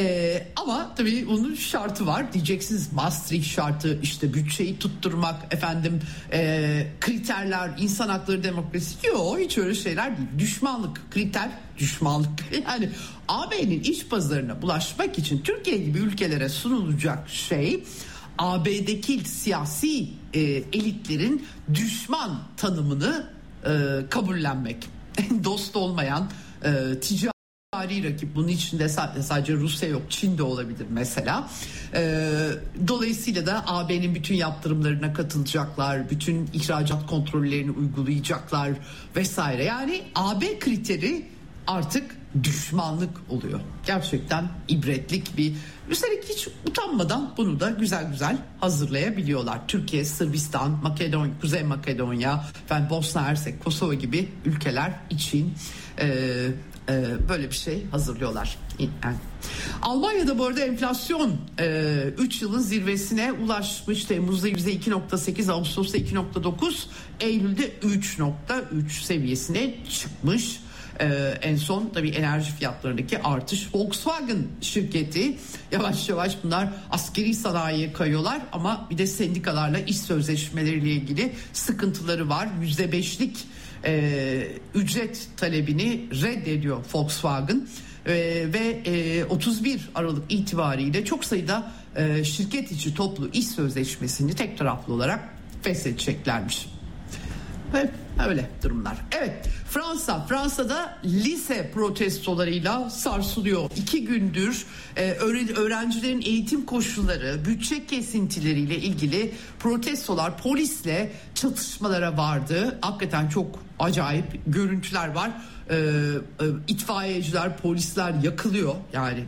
Ama tabii bunun şartı var. Diyeceksiniz Maastricht şartı, işte bütçeyi tutturmak, efendim kriterler, insan hakları, demokrasi. Yok, hiç öyle şeyler değil. Düşmanlık, kriter düşmanlık. Yani AB'nin iç pazarına bulaşmak için Türkiye gibi ülkelere sunulacak şey, AB'deki siyasi elitlerin düşman tanımını kabullenmek. Dost olmayan ticari rakip, bunun içinde sadece Rusya yok, Çin de olabilir mesela. Dolayısıyla da AB'nin bütün yaptırımlarına katılacaklar, bütün ihracat kontrollerini uygulayacaklar vesaire. Yani AB kriteri artık düşmanlık oluyor. Gerçekten ibretlik bir. Üstelik hiç utanmadan bunu da güzel güzel hazırlayabiliyorlar. Türkiye, Sırbistan, Makedonya, Kuzey Makedonya, Bosna Hersek, Kosova gibi ülkeler için böyle bir şey hazırlıyorlar. Yani. Almanya'da bu arada enflasyon 3 yılın zirvesine ulaşmış. Temmuz'da %2.8, Ağustos'ta 2.9, Eylül'de 3.3 seviyesine çıkmış. En son tabii enerji fiyatlarındaki artış. Volkswagen şirketi yavaş yavaş, bunlar askeri sanayiye kayıyorlar ama bir de sendikalarla iş sözleşmeleriyle ilgili sıkıntıları var. %5'lik ücret talebini reddediyor Volkswagen ve 31 Aralık itibariyle çok sayıda şirket içi toplu iş sözleşmesini tek taraflı olarak feshedeceklermiş. Öyle durumlar. Evet, Fransa'da lise protestolarıyla sarsılıyor. 2 gündür öğrencilerin eğitim koşulları, bütçe kesintileriyle ilgili protestolar, polisle çatışmalara vardı. Hakikaten çok acayip görüntüler var. İtfaiyeciler, polisler yakılıyor. Yani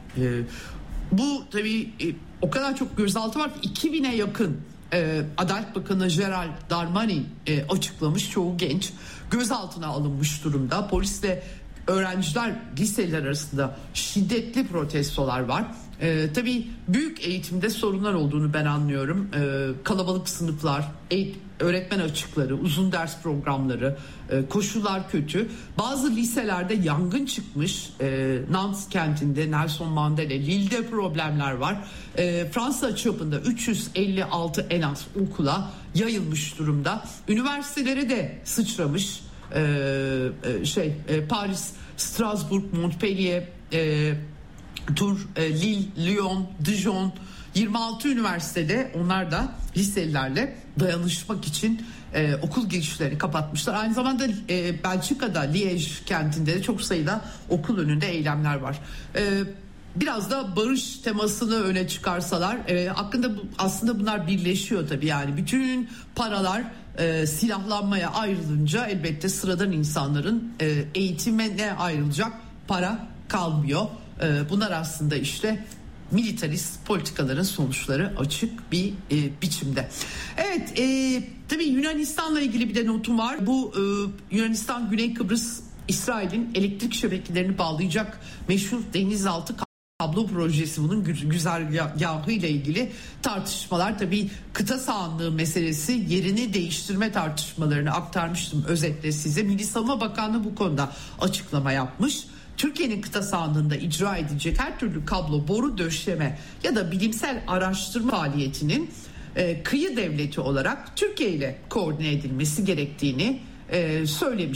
bu tabii o kadar çok gözaltı var ki 2000'e yakın Adalet Bakanı Gérald Darmanin açıklamış, çoğu genç gözaltına alınmış durumda. Polisle öğrenciler, liseler arasında şiddetli protestolar var. Tabii büyük eğitimde sorunlar olduğunu ben anlıyorum. Kalabalık sınıflar, öğretmen açıkları, uzun ders programları, koşullar kötü. Bazı liselerde yangın çıkmış. Nantes kentinde, Nelson Mandela, Lille'de problemler var. Fransa çapında 356 en az okula yayılmış durumda. Üniversitelere de sıçramış. Paris, Strasbourg, Montpellier, Tours, Lille, Lyon, Dijon, 26 üniversitede onlar da liselilerle dayanışmak için okul girişlerini kapatmışlar. Aynı zamanda Belçika'da Liège kentinde de çok sayıda okul önünde eylemler var. Biraz da barış temasını öne çıkarsalar aslında bunlar birleşiyor tabii. Yani bütün paralar silahlanmaya ayrılınca elbette sıradan insanların eğitimine ayrılacak para kalmıyor. Bunlar aslında işte militarist politikaların sonuçları açık bir biçimde. Evet, tabii Yunanistan'la ilgili bir de notum var. Bu Yunanistan, Güney Kıbrıs, İsrail'in elektrik şebekelerini bağlayacak meşhur denizaltı kablo projesi, bunun güzergahı ile ilgili tartışmalar. Tabii kıta sahanlığı meselesi, yerini değiştirme tartışmalarını aktarmıştım özetle size. Milli Savunma Bakanlığı bu konuda açıklama yapmış. Türkiye'nin kıta sahanlığında icra edilecek her türlü kablo, boru, döşeme ya da bilimsel araştırma faaliyetinin kıyı devleti olarak Türkiye ile koordine edilmesi gerektiğini söylemiş.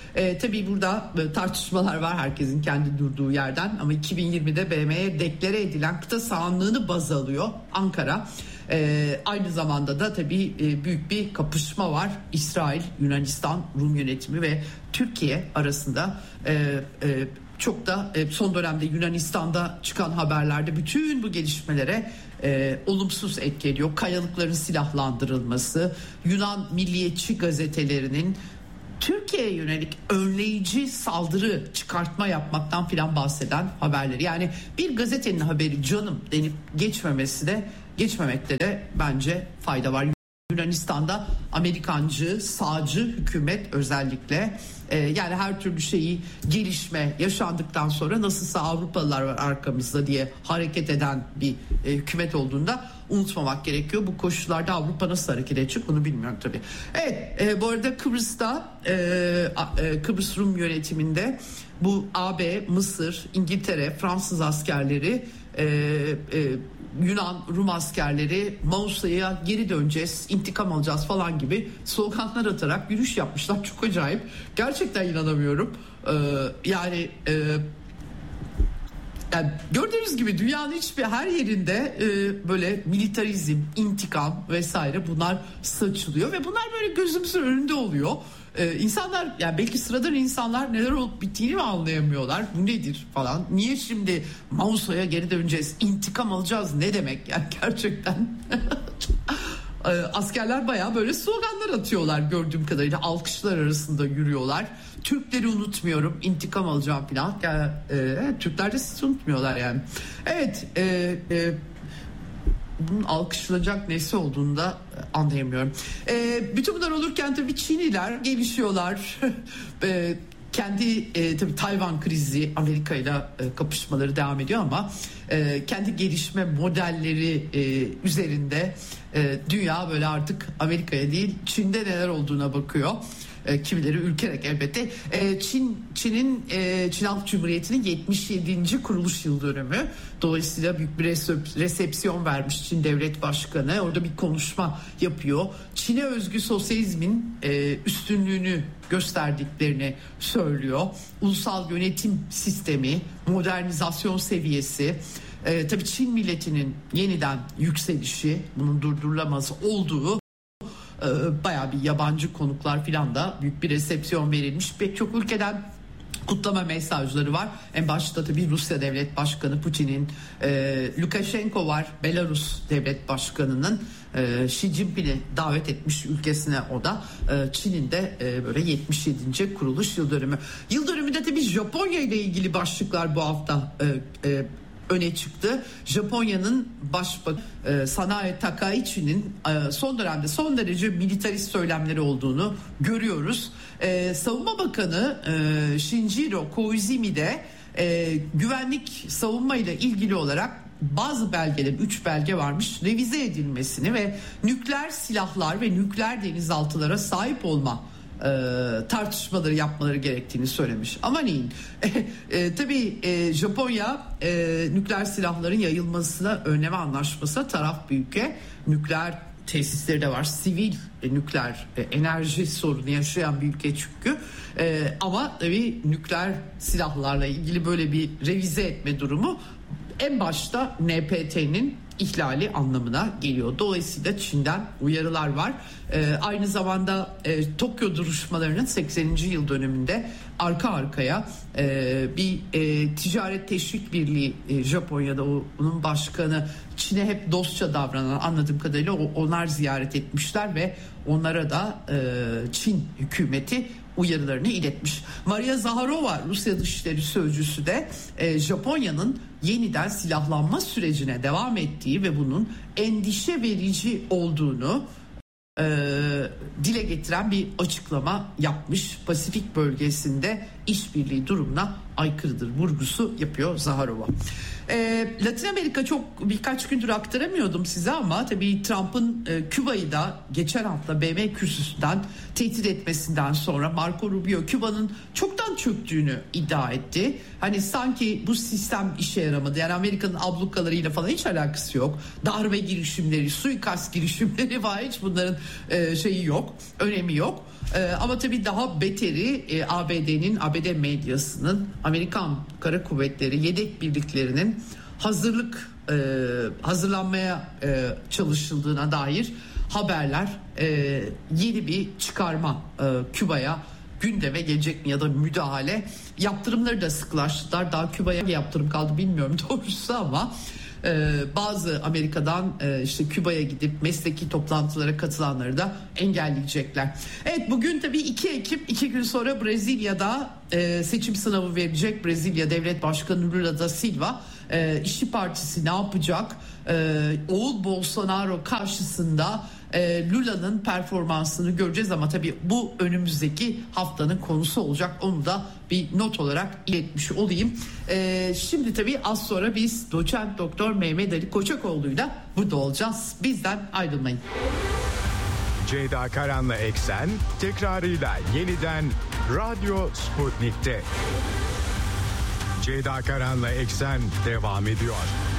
Tabii burada tartışmalar var herkesin kendi durduğu yerden, ama 2020'de BM'ye deklare edilen kıta sahanlığını baz alıyor Ankara. Aynı zamanda da tabii büyük bir kapışma var. İsrail, Yunanistan, Rum yönetimi ve Türkiye arasında. Çok da son dönemde Yunanistan'da çıkan haberlerde bütün bu gelişmelere olumsuz etki ediyor. Kayalıkların silahlandırılması, Yunan milliyetçi gazetelerinin Türkiye'ye yönelik önleyici saldırı çıkartma yapmaktan filan bahseden haberleri. Yani bir gazetenin haberi canım denip geçmemekte de bence fayda var. Yunanistan'da Amerikancı, sağcı hükümet özellikle yani her türlü şeyi, gelişme yaşandıktan sonra nasılsa Avrupalılar var arkamızda diye hareket eden bir hükümet olduğunda unutmamak gerekiyor. Bu koşullarda Avrupa nasıl hareket edecek bunu bilmiyorum tabii. Evet, bu arada Kıbrıs'ta Kıbrıs Rum yönetiminde bu AB, Mısır, İngiltere, Fransız askerleri, Yunan, Rum askerleri Mausa'ya geri döneceğiz, intikam alacağız falan gibi sloganlar atarak yürüyüş yapmışlar. Çok acayip. Gerçekten inanamıyorum. Yani gördüğünüz gibi dünyanın her yerinde böyle militarizm, intikam vesaire bunlar saçılıyor ve bunlar böyle gözümüzün önünde oluyor. İnsanlar, yani belki sıradan insanlar neler olup bittiğini mi anlayamıyorlar, bu nedir falan, niye şimdi Mausa'ya geri döneceğiz, intikam alacağız ne demek yani gerçekten. Askerler bayağı böyle sloganlar atıyorlar gördüğüm kadarıyla, alkışlar arasında yürüyorlar. Türkleri unutmuyorum, intikam alacağım falan. Türkler de sizi unutmuyorlar yani. Evet, bunun alkışlanacak nesi olduğunu da anlayamıyorum. Bütün bunlar olurken tabii Çinliler gelişiyorlar. Kendi tabii Tayvan krizi, Amerika ile kapışmaları devam ediyor ama kendi gelişme modelleri üzerinde dünya böyle artık Amerika'ya değil Çin'de neler olduğuna bakıyor. Kimileri ülkerek elbette. Çin Halk Cumhuriyeti'nin 77. kuruluş yıl dönümü. Dolayısıyla büyük bir resepsiyon vermiş Çin Devlet Başkanı. Orada bir konuşma yapıyor. Çin'e özgü sosyalizmin üstünlüğünü gösterdiklerini söylüyor. Ulusal yönetim sistemi, modernizasyon seviyesi, tabii Çin milletinin yeniden yükselişi, bunun durdurulamaz olduğu, bayağı bir yabancı konuklar filan da büyük bir resepsiyon verilmiş. Pek çok ülkeden kutlama mesajları var. En başta tabii Rusya Devlet Başkanı Putin'in, Lukashenko var, Belarus Devlet Başkanı'nın, Xi Jinping'i davet etmiş ülkesine o da. Çin'in de böyle 77. kuruluş yıl dönümü. Yıl dönümünde tabii Japonya ile ilgili başlıklar bu hafta öne çıktı. Japonya'nın başbakanı Sanae Takaichi'nin son dönemde son derece militarist söylemleri olduğunu görüyoruz. Savunma Bakanı Shinjiro Koizumi de güvenlik savunma ile ilgili olarak bazı belgelerin, 3 belge varmış, revize edilmesini ve nükleer silahlar ve nükleer denizaltılara sahip olma tartışmaları yapmaları gerektiğini söylemiş. Aman iyi. Tabii Japonya nükleer silahların yayılmasına önleme anlaşmasına taraf bir ülke. Nükleer tesisleri de var. Sivil nükleer enerji sorunu yaşayan bir ülke çünkü. Ama tabii nükleer silahlarla ilgili böyle bir revize etme durumu en başta NPT'nin ihlali anlamına geliyor. Dolayısıyla Çin'den uyarılar var. Aynı zamanda Tokyo duruşmalarının 80. yıl döneminde arka arkaya bir ticaret teşvik birliği Japonya'da, onun başkanı Çin'e hep dostça davranan, anladığım kadarıyla onlar ziyaret etmişler ve onlara da Çin hükümeti uyarılarını iletmiş. Maria Zaharova, Rusya Dışişleri Sözcüsü de Japonya'nın yeniden silahlanma sürecine devam ettiği ve bunun endişe verici olduğunu dile getiren bir açıklama yapmış. Pasifik bölgesinde işbirliği durumuna aykırıdır vurgusu yapıyor Zaharova. Latin Amerika çok birkaç gündür aktaramıyordum size ama tabii Trump'ın Küba'yı da geçen hafta BM kürsüsünden tehdit etmesinden sonra Marco Rubio Küba'nın çoktan çöktüğünü iddia etti. Hani sanki bu sistem işe yaramadı. Yani Amerika'nın ablukalarıyla falan hiç alakası yok. Darbe girişimleri, suikast girişimleri var. Hiç bunların şeyi yok, önemi yok. Ama tabii daha beteri ABD medyasının, Amerikan Kara Kuvvetleri yedek birliklerinin hazırlanmaya çalışıldığına dair haberler, yeni bir çıkarma Küba'ya gündeme gelecek mi ya da müdahale, yaptırımları da sıklaştılar. Daha Küba'ya yaptırım kaldı bilmiyorum doğrusu ama bazı Amerika'dan işte Küba'ya gidip mesleki toplantılara katılanları da engelleyecekler. Evet, bugün tabii 2 Ekim 2 gün sonra Brezilya'da seçim sınavı verecek Brezilya Devlet Başkanı Lula da Silva. İşçi Partisi ne yapacak? Oğul Bolsonaro karşısında Lula'nın performansını göreceğiz ama tabii bu önümüzdeki haftanın konusu olacak. Onu da bir not olarak iletmiş olayım. Şimdi tabii az sonra biz doçent doktor Mehmet Ali Koçakoğlu'yla burada olacağız. Bizden ayrılmayın. Ceyda Karan'la Eksen tekrarıyla yeniden Radyo Sputnik'te. Ceyda Karan'la Eksen devam ediyor.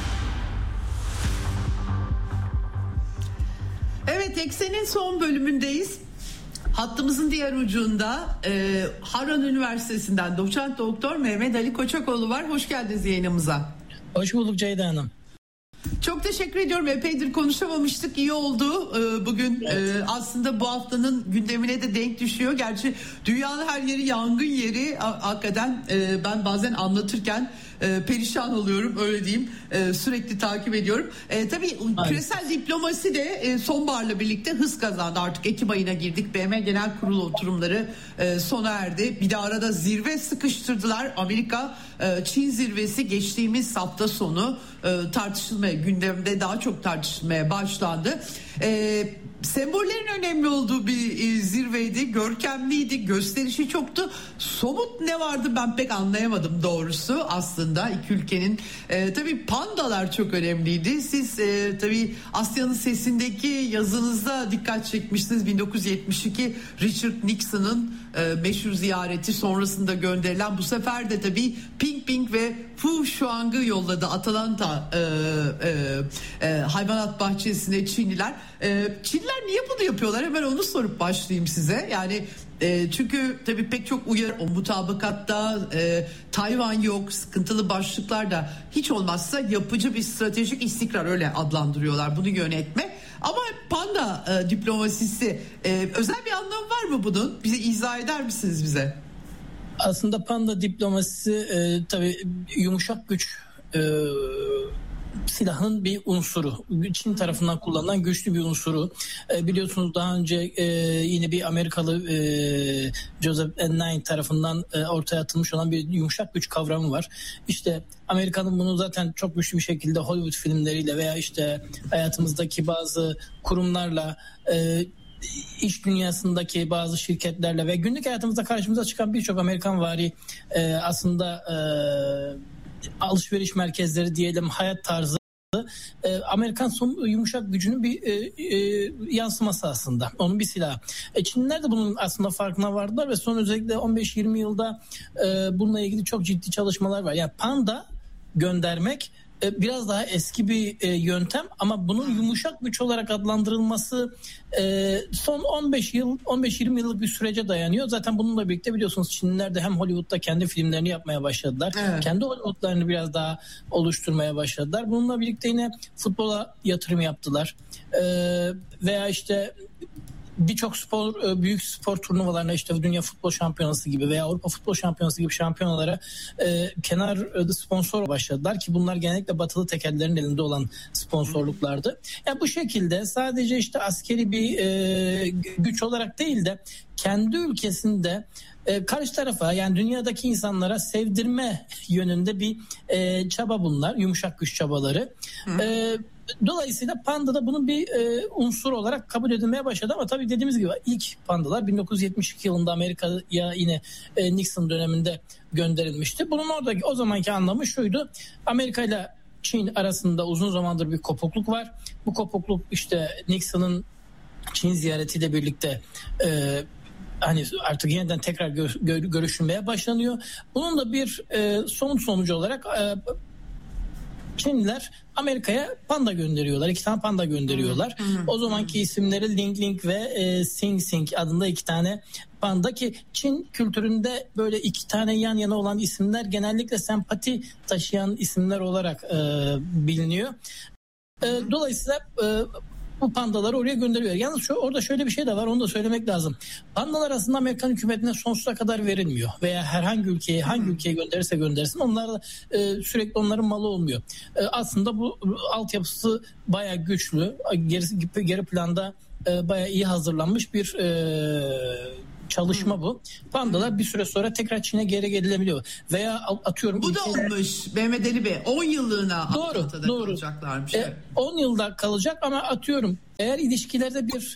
Evet, Eksen'in son bölümündeyiz. Hattımızın diğer ucunda Harran Üniversitesi'nden doçent doktor Mehmet Ali Koçakoğlu var. Hoş geldiniz yayınımıza. Hoş bulduk Ceyda Hanım. Çok teşekkür ediyorum. Epeydir konuşamamıştık. İyi oldu. Bugün aslında bu haftanın gündemine de denk düşüyor. Gerçi dünyanın her yeri yangın yeri. Hakikaten ben bazen anlatırken perişan oluyorum, öyle diyeyim. Sürekli takip ediyorum. Tabii küresel diplomasi de sonbaharla birlikte hız kazandı. Artık Ekim ayına girdik. BM Genel Kurulu oturumları sona erdi. Bir de arada zirve sıkıştırdılar. Amerika Çin zirvesi geçtiğimiz hafta sonu tartışılmaya, gündemde daha çok tartışılmaya başlandı. Sembollerin önemli olduğu bir zirveydi, görkemliydi, gösterişi çoktu. Somut ne vardı ben pek anlayamadım doğrusu aslında iki ülkenin. Tabii pandalar çok önemliydi. Siz tabii Asya'nın Sesi'ndeki yazınızda dikkat çekmişsiniz. 1972 Richard Nixon'ın meşhur ziyareti sonrasında gönderilen, bu sefer de tabii Ping Ping ve Fu Shuang'ı yolladı Atalanta hayvanat bahçesine Çinliler. Çinliler niye bunu yapıyorlar? Hemen onu sorup başlayayım size. Yani çünkü tabii pek çok uyarı, o mutabakatta Tayvan yok, sıkıntılı başlıklar da hiç olmazsa yapıcı bir stratejik istikrar, öyle adlandırıyorlar bunu, yönetme. Ama panda diplomasisi özel bir anlamı var mı bunun? Bize izah eder misiniz bize? Aslında panda diplomasisi tabii yumuşak güç silahın bir unsuru. Çin tarafından kullanılan güçlü bir unsuru. Biliyorsunuz daha önce yine bir Amerikalı Joseph Nye tarafından ortaya atılmış olan bir yumuşak güç kavramı var. İşte Amerika'nın bunu zaten çok güçlü bir şekilde Hollywood filmleriyle veya işte hayatımızdaki bazı kurumlarla, iş dünyasındaki bazı şirketlerle ve günlük hayatımızda karşımıza çıkan birçok Amerikanvari aslında alışveriş merkezleri diyelim, hayat tarzı Amerikan yumuşak gücünün bir yansıması aslında. Onun bir silahı. Çinliler de bunun aslında farkına vardılar ve son özellikle 15-20 yılda bununla ilgili çok ciddi çalışmalar var. Yani panda göndermek biraz daha eski bir yöntem ama bunun yumuşak güç olarak adlandırılması son 15-20 yıllık bir sürece dayanıyor. Zaten bununla birlikte biliyorsunuz Çinliler de hem Hollywood'da kendi filmlerini yapmaya başladılar. Evet. Kendi Hollywood'larını biraz daha oluşturmaya başladılar. Bununla birlikte yine futbola yatırım yaptılar. Veya işte birçok büyük spor turnuvalarına, işte Dünya Futbol Şampiyonası gibi veya Avrupa Futbol Şampiyonası gibi şampiyonalara kenar sponsor başladılar ki bunlar genellikle batılı tekellerin elinde olan sponsorluklardı. Yani bu şekilde sadece işte askeri bir güç olarak değil de kendi ülkesinde karşı tarafa, yani dünyadaki insanlara sevdirme yönünde bir çaba bunlar, yumuşak güç çabaları. Dolayısıyla panda da bunun bir unsur olarak kabul edilmeye başladı ama tabii dediğimiz gibi ilk pandalar 1972 yılında Amerika'ya yine Nixon döneminde gönderilmişti. Bunun oradaki o zamanki anlamı şuydu: Amerika ile Çin arasında uzun zamandır bir kopukluk var. Bu kopukluk işte Nixon'ın Çin ziyaretiyle birlikte hani artık yeniden tekrar görüşülmeye başlanıyor. Bunun da bir somut sonucu olarak Çinliler Amerika'ya panda gönderiyorlar. 2 tane panda gönderiyorlar. O zamanki isimleri Ling Ling ve Sing Sing adında 2 tane panda, ki Çin kültüründe böyle 2 tane yan yana olan isimler genellikle sempati taşıyan isimler olarak biliniyor. Dolayısıyla bu pandaları oraya gönderiyor. Yalnız orada şöyle bir şey de var, onu da söylemek lazım. Pandalar aslında Amerikan hükümetine sonsuza kadar verilmiyor. Veya herhangi ülkeye, hangi ülkeye gönderirse göndersin, onlar da sürekli onların malı olmuyor. Aslında bu altyapısı bayağı güçlü. Geri planda bayağı iyi hazırlanmış bir çalışma bu. Pandalar bir süre sonra tekrar Çin'e geri gelinebiliyor. Veya atıyorum... Bu da olmuş Mehmet Ali Bey. 10 yıllığına Atlanta'da kalacaklarmış. 10 yılda kalacak ama atıyorum eğer ilişkilerde bir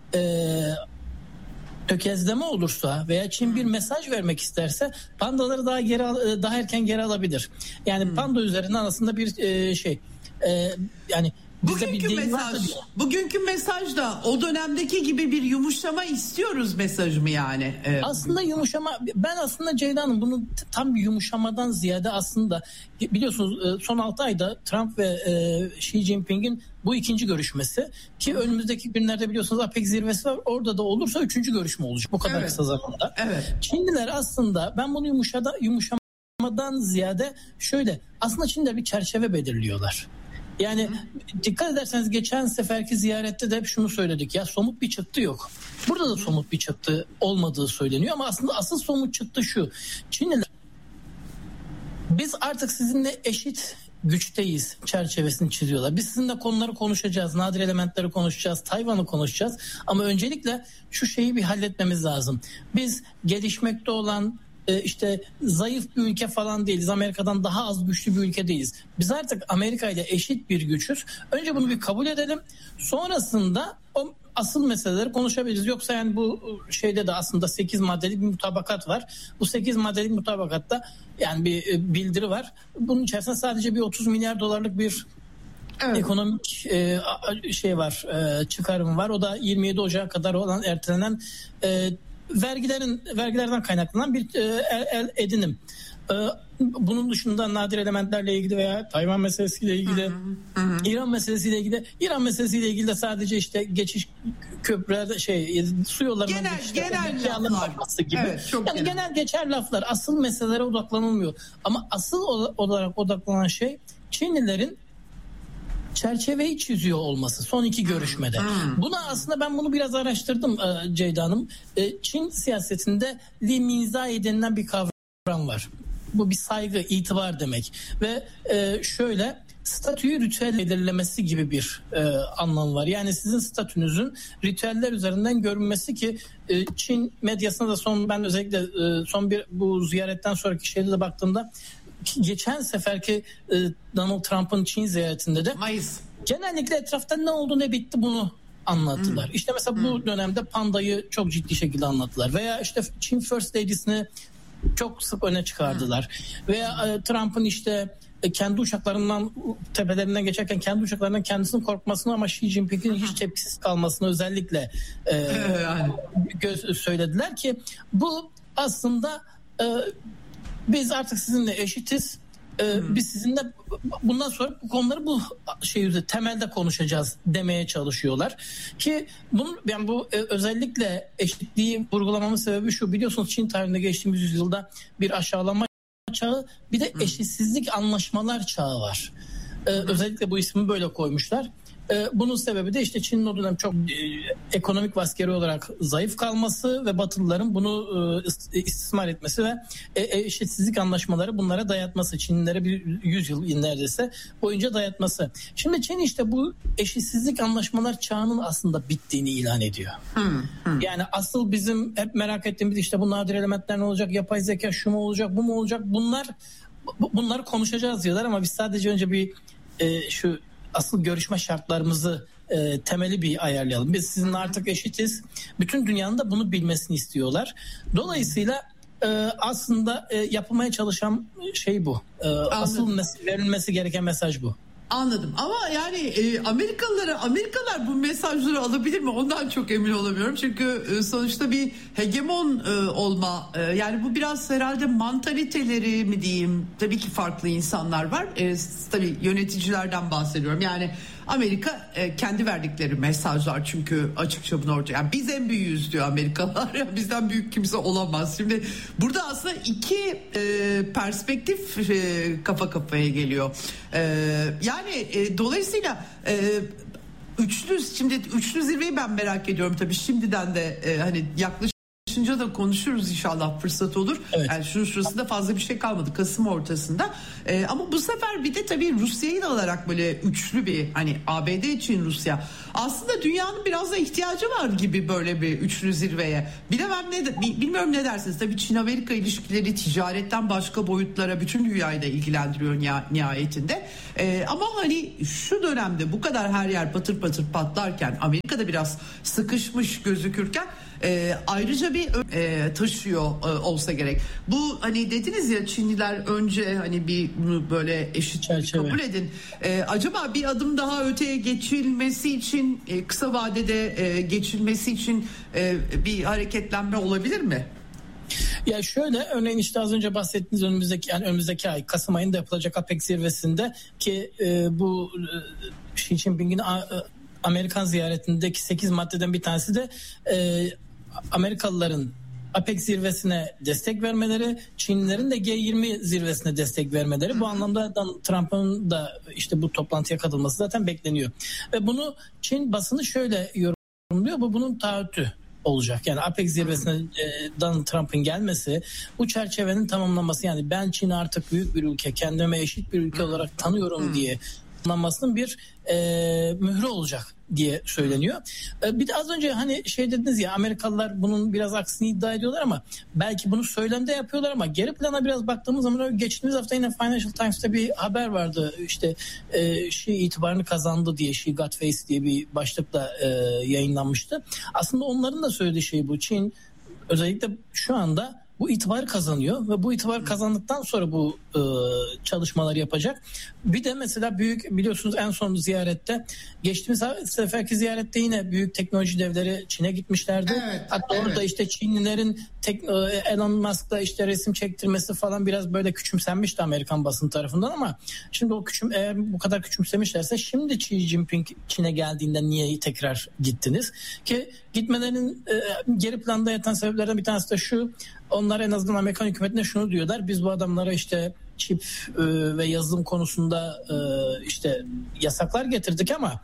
tökezleme olursa veya Çin bir mesaj vermek isterse pandaları daha erken geri alabilir. Yani panda üzerinden aslında bir yani bugünkü mesaj da o dönemdeki gibi bir yumuşama istiyoruz mesajı mı yani? Aslında yumuşama, ben aslında Ceyda Hanım bunu tam bir yumuşamadan ziyade aslında biliyorsunuz son 6 ayda Trump ve Xi Jinping'in bu 2. görüşmesi, ki önümüzdeki günlerde biliyorsunuz APEC zirvesi var, orada da olursa 3. görüşme olacak bu kadar kısa zamanda. Evet. Çinliler aslında, ben bunu yumuşamadan ziyade şöyle, aslında Çinliler bir çerçeve belirliyorlar. Yani dikkat ederseniz geçen seferki ziyarette de hep şunu söyledik, ya somut bir çıktı yok. Burada da somut bir çıktı olmadığı söyleniyor ama aslında asıl somut çıktı şu: Çinliler biz artık sizinle eşit güçteyiz çerçevesini çiziyorlar. Biz sizinle konuları konuşacağız, nadir elementleri konuşacağız, Tayvan'ı konuşacağız ama öncelikle şu şeyi bir halletmemiz lazım. Biz gelişmekte olan işte zayıf bir ülke falan değiliz. Amerika'dan daha az güçlü bir ülke değiliz. Biz artık Amerika ile eşit bir güçüz. Önce bunu bir kabul edelim. Sonrasında o asıl meseleleri konuşabiliriz. Yoksa yani bu şeyde de aslında 8 maddelik bir mutabakat var. Bu 8 maddelik mutabakatta yani bir bildiri var. Bunun içerisinde sadece bir 30 milyar dolarlık bir ekonomik şey var, çıkarım var. O da 27 Ocak'a kadar olan ertelenen vergilerden kaynaklanan bir edinim. Bunun dışında nadir elementlerle ilgili veya Tayvan meselesiyle ilgili, İran meselesiyle ilgili de sadece işte geçiş köprülerde su yollarından genel laflar gibi. Evet, genel geçer laflar, asıl meselelere odaklanılmıyor. Ama asıl olarak odaklanan şey Çinlilerin çerçeveyi çiziyor olması son 2 görüşmede. Buna aslında ben bunu biraz araştırdım Ceyda Hanım. Çin siyasetinde li mizai denilen bir kavram var. Bu bir saygı, itibar demek. Ve şöyle, statüyü ritüel belirlemesi gibi bir anlam var. Yani sizin statünüzün ritüeller üzerinden görünmesi, ki Çin medyasına da ben özellikle bu ziyaretten sonraki şeyde de baktığımda, geçen seferki Donald Trump'ın Çin ziyaretinde de genellikle etrafta ne oldu ne bitti bunu anlattılar. İşte mesela bu dönemde pandayı çok ciddi şekilde anlattılar. Veya işte Çin First Lady'sini çok sık öne çıkardılar. Veya Trump'ın işte kendi uçaklarından, tepelerinden geçerken kendi uçaklarından kendisinin korkmasını ama Xi Jinping'in hiç tepkisiz kalmasını özellikle söylediler, ki bu aslında biz artık sizinle eşitiz. Biz sizinle bundan sonra bu konuları bu temelde konuşacağız demeye çalışıyorlar. Ki bu özellikle eşitliği vurgulamamın sebebi şu: biliyorsunuz Çin tarihinde geçtiğimiz yüzyılda bir aşağılama çağı, bir de eşitsizlik anlaşmalar çağı var. Özellikle bu ismi böyle koymuşlar. Bunun sebebi de işte Çin'in o dönem çok ekonomik ve askeri olarak zayıf kalması ve Batılıların bunu istismar etmesi ve eşitsizlik anlaşmaları bunlara dayatması. Çinlilere bir 100 yıl neredeyse boyunca dayatması. Şimdi Çin işte bu eşitsizlik anlaşmalar çağının aslında bittiğini ilan ediyor. Yani asıl bizim hep merak ettiğimiz işte bu nadir elementler ne olacak, yapay zeka şu mu olacak, bu mu olacak, bunları konuşacağız diyorlar ama biz sadece önce bir şu asıl görüşme şartlarımızı temeli bir ayarlayalım. Biz sizinle artık eşitiz. Bütün dünyanın da bunu bilmesini istiyorlar. Dolayısıyla aslında yapılmaya çalışan şey bu. Asıl verilmesi gereken mesaj bu. Anladım ama yani Amerikalılar bu mesajları alabilir mi? Ondan çok emin olamıyorum. Çünkü sonuçta bir hegemon olma, yani bu biraz herhalde mantaliteleri mi diyeyim, tabii ki farklı insanlar var. Tabii yöneticilerden bahsediyorum. Yani Amerika kendi verdikleri mesajlar, çünkü açıkça bunu ortaya, yani biz en büyüğüz diyor Amerikalılar, ya bizden büyük kimse olamaz. Şimdi burada aslında iki perspektif kafa kafaya geliyor. Yani dolayısıyla üçlü zirveyi ben merak ediyorum tabii, şimdiden de hani yaklaşık da konuşuruz inşallah, fırsat olur. Evet. Yani şunun şurasında fazla bir şey kalmadı Kasım ortasında. Ama bu sefer bir de tabii Rusya'yı da alarak böyle üçlü bir, hani ABD için Rusya. Aslında dünyanın biraz da ihtiyacı var gibi böyle bir üçlü zirveye. Bilmiyorum ne dersiniz? Tabii Çin-Amerika ilişkileri ticaretten başka boyutlara bütün dünyayı da ilgilendiriyor nihayetinde. Ama hani şu dönemde bu kadar her yer patır patır patlarken, Amerika'da biraz sıkışmış gözükürken ayrıca bir taşıyor olsa gerek. Bu hani dediniz ya, Çinliler önce hani bir bunu böyle eşit kabul edin. Acaba bir adım daha öteye geçilmesi için, kısa vadede geçilmesi için bir hareketlenme olabilir mi? Ya şöyle, örneğin işte az önce bahsettiğiniz önümüzdeki ay Kasım ayında yapılacak APEC zirvesinde ki bu Xi Jinping'in Amerikan ziyaretindeki 8 maddeden bir tanesi de Amerikalıların APEC zirvesine destek vermeleri, Çinlilerin de G20 zirvesine destek vermeleri. Bu anlamda Trump'ın da işte bu toplantıya katılması zaten bekleniyor. Ve bunu Çin basını şöyle yorumluyor: bu bunun taahhütü olacak. Yani APEC zirvesine Donald Trump'ın gelmesi, bu çerçevenin tamamlanması, yani ben Çin'i artık büyük bir ülke, kendime eşit bir ülke olarak tanıyorum diye anlamasının bir mührü olacak diye söyleniyor. Bir de az önce hani şey dediniz ya, Amerikalılar bunun biraz aksini iddia ediyorlar ama belki bunu söylemde yapıyorlar, ama geri plana biraz baktığımız zaman geçtiğimiz hafta yine Financial Times'ta bir haber vardı. İşte Xi itibarını kazandı diye, Xi got face diye bir başlıkla yayınlanmıştı. Aslında onların da söylediği şey bu. Çin özellikle şu anda bu itibarı kazanıyor ve bu itibarı kazandıktan sonra bu çalışmaları yapacak. Bir de mesela biliyorsunuz en son ziyarette, geçtiğimiz seferki ziyarette yine büyük teknoloji devleri Çin'e gitmişlerdi. Evet, hatta orada işte Çinlilerin Elon Musk'la işte resim çektirmesi falan biraz böyle küçümsenmişti Amerikan basını tarafından, ama şimdi eğer bu kadar küçümsemişlerse, şimdi Xi Jinping Çin'e geldiğinde niye tekrar gittiniz? Ki gitmelerinin geri planda yatan sebeplerden bir tanesi de şu: onlar en azından Amerikan hükümetine şunu diyorlar: biz bu adamlara işte çip ve yazılım konusunda işte yasaklar getirdik ama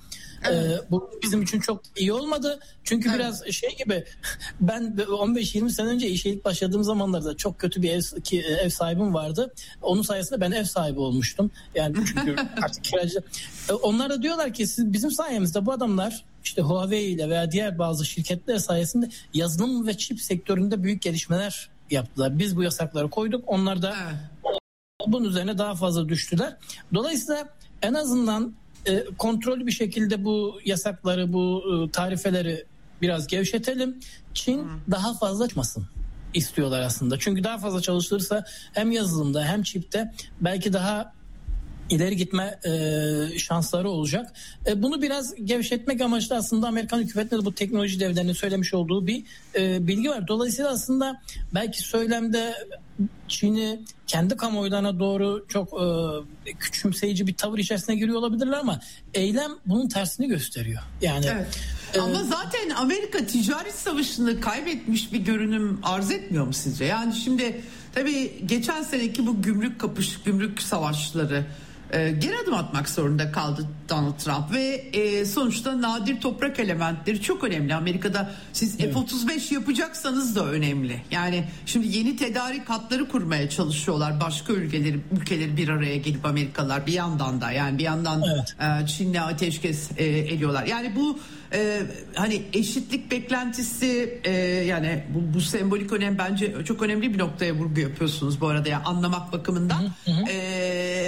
bu bizim için çok iyi olmadı. Çünkü biraz şey gibi, ben 15-20 sene önce işe ilk başladığım zamanlarda çok kötü bir ev sahibim vardı. Onun sayesinde ben ev sahibi olmuştum. Yani çünkü artık kiracı. Onlar da diyorlar ki siz bizim sayemizde, bu adamlar işte Huawei ile veya diğer bazı şirketler sayesinde yazılım ve çip sektöründe büyük gelişmeler yaptılar. Biz bu yasakları koyduk. Onlar da bunun üzerine daha fazla düştüler. Dolayısıyla en azından kontrollü bir şekilde bu yasakları, bu tarifeleri biraz gevşetelim. Çin daha fazla çalışmasın istiyorlar aslında. Çünkü daha fazla çalışılırsa hem yazılımda hem çipte belki daha ileri gitme şansları olacak. Bunu biraz gevşetmek amaçlı aslında Amerikan hükümetinde de bu teknoloji devlerinin söylemiş olduğu bir bilgi var. Dolayısıyla aslında belki söylemde Çin'i kendi kamuoylarına doğru çok küçümseyici bir tavır içerisine giriyor olabilirler, ama eylem bunun tersini gösteriyor. Yani ama zaten Amerika ticaret savaşını kaybetmiş bir görünüm arz etmiyor mu sizce? Yani şimdi tabii geçen seneki bu gümrük savaşları geri adım atmak zorunda kaldı Donald Trump ve sonuçta nadir toprak elementleri çok önemli. Amerika'da siz F-35 yapacaksanız da önemli. Yani şimdi yeni tedarik hatları kurmaya çalışıyorlar. Başka ülkeleri bir araya gelip Amerikalılar bir yandan da, yani bir yandan Çin'le ateşkes ediyorlar. Yani bu hani eşitlik beklentisi, yani bu sembolik önem bence çok önemli bir noktaya vurgu yapıyorsunuz bu arada ya, anlamak bakımından.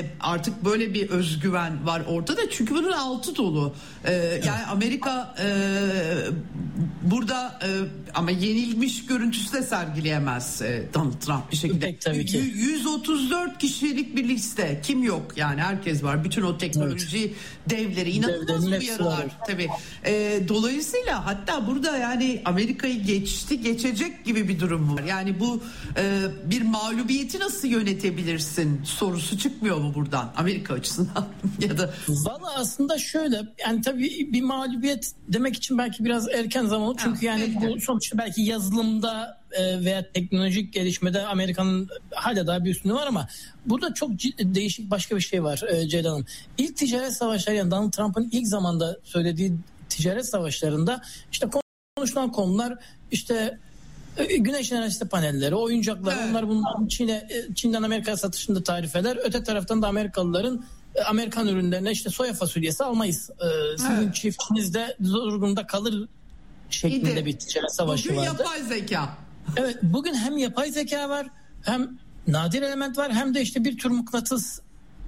artık böyle bir özgüven var ortada. Çünkü bunun altı dolu. Yani Amerika burada ama yenilmiş görüntüsü de sergileyemez Donald Trump bir şekilde. Tabii ki. 134 kişilik bir liste. Kim yok? Yani herkes var. Bütün o teknoloji devleri inanılmaz uyarılar. Tabii. Dolayısıyla hatta burada yani Amerika'yı geçecek gibi bir durum var. Yani bu bir mağlubiyeti nasıl yönetebilirsin sorusu çıkmıyor mu buradan Amerika açısından ya da? Valla aslında şöyle, yani tabii bir mağlubiyet demek için belki biraz erken zaman, çünkü yani bu sonuçta belki yazılımda veya teknolojik gelişmede Amerika'nın hala daha bir üstünlüğü var, ama burada çok değişik başka bir şey var Ceyda Hanım. İlk ticaret savaşları, yani Donald Trump'ın ilk zamanda söylediği ticaret savaşlarında işte konuşulan konular işte güneş enerjisi panelleri, oyuncaklar, bunların Çin'den Amerika'ya satışında tarifeler. Öte taraftan da Amerikalıların Amerikan ürünlerine işte soya fasulyesi almayız. Sizin çiftçinizde zor durumda kalır şeklinde bir ticaret savaşı bugün vardı. Yapay zeka. Evet, bugün hem yapay zeka var, hem nadir element var, hem de işte bir tür mıknatıs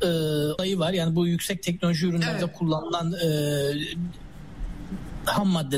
olayı var. Yani bu yüksek teknoloji ürünlerde kullanılan ham madde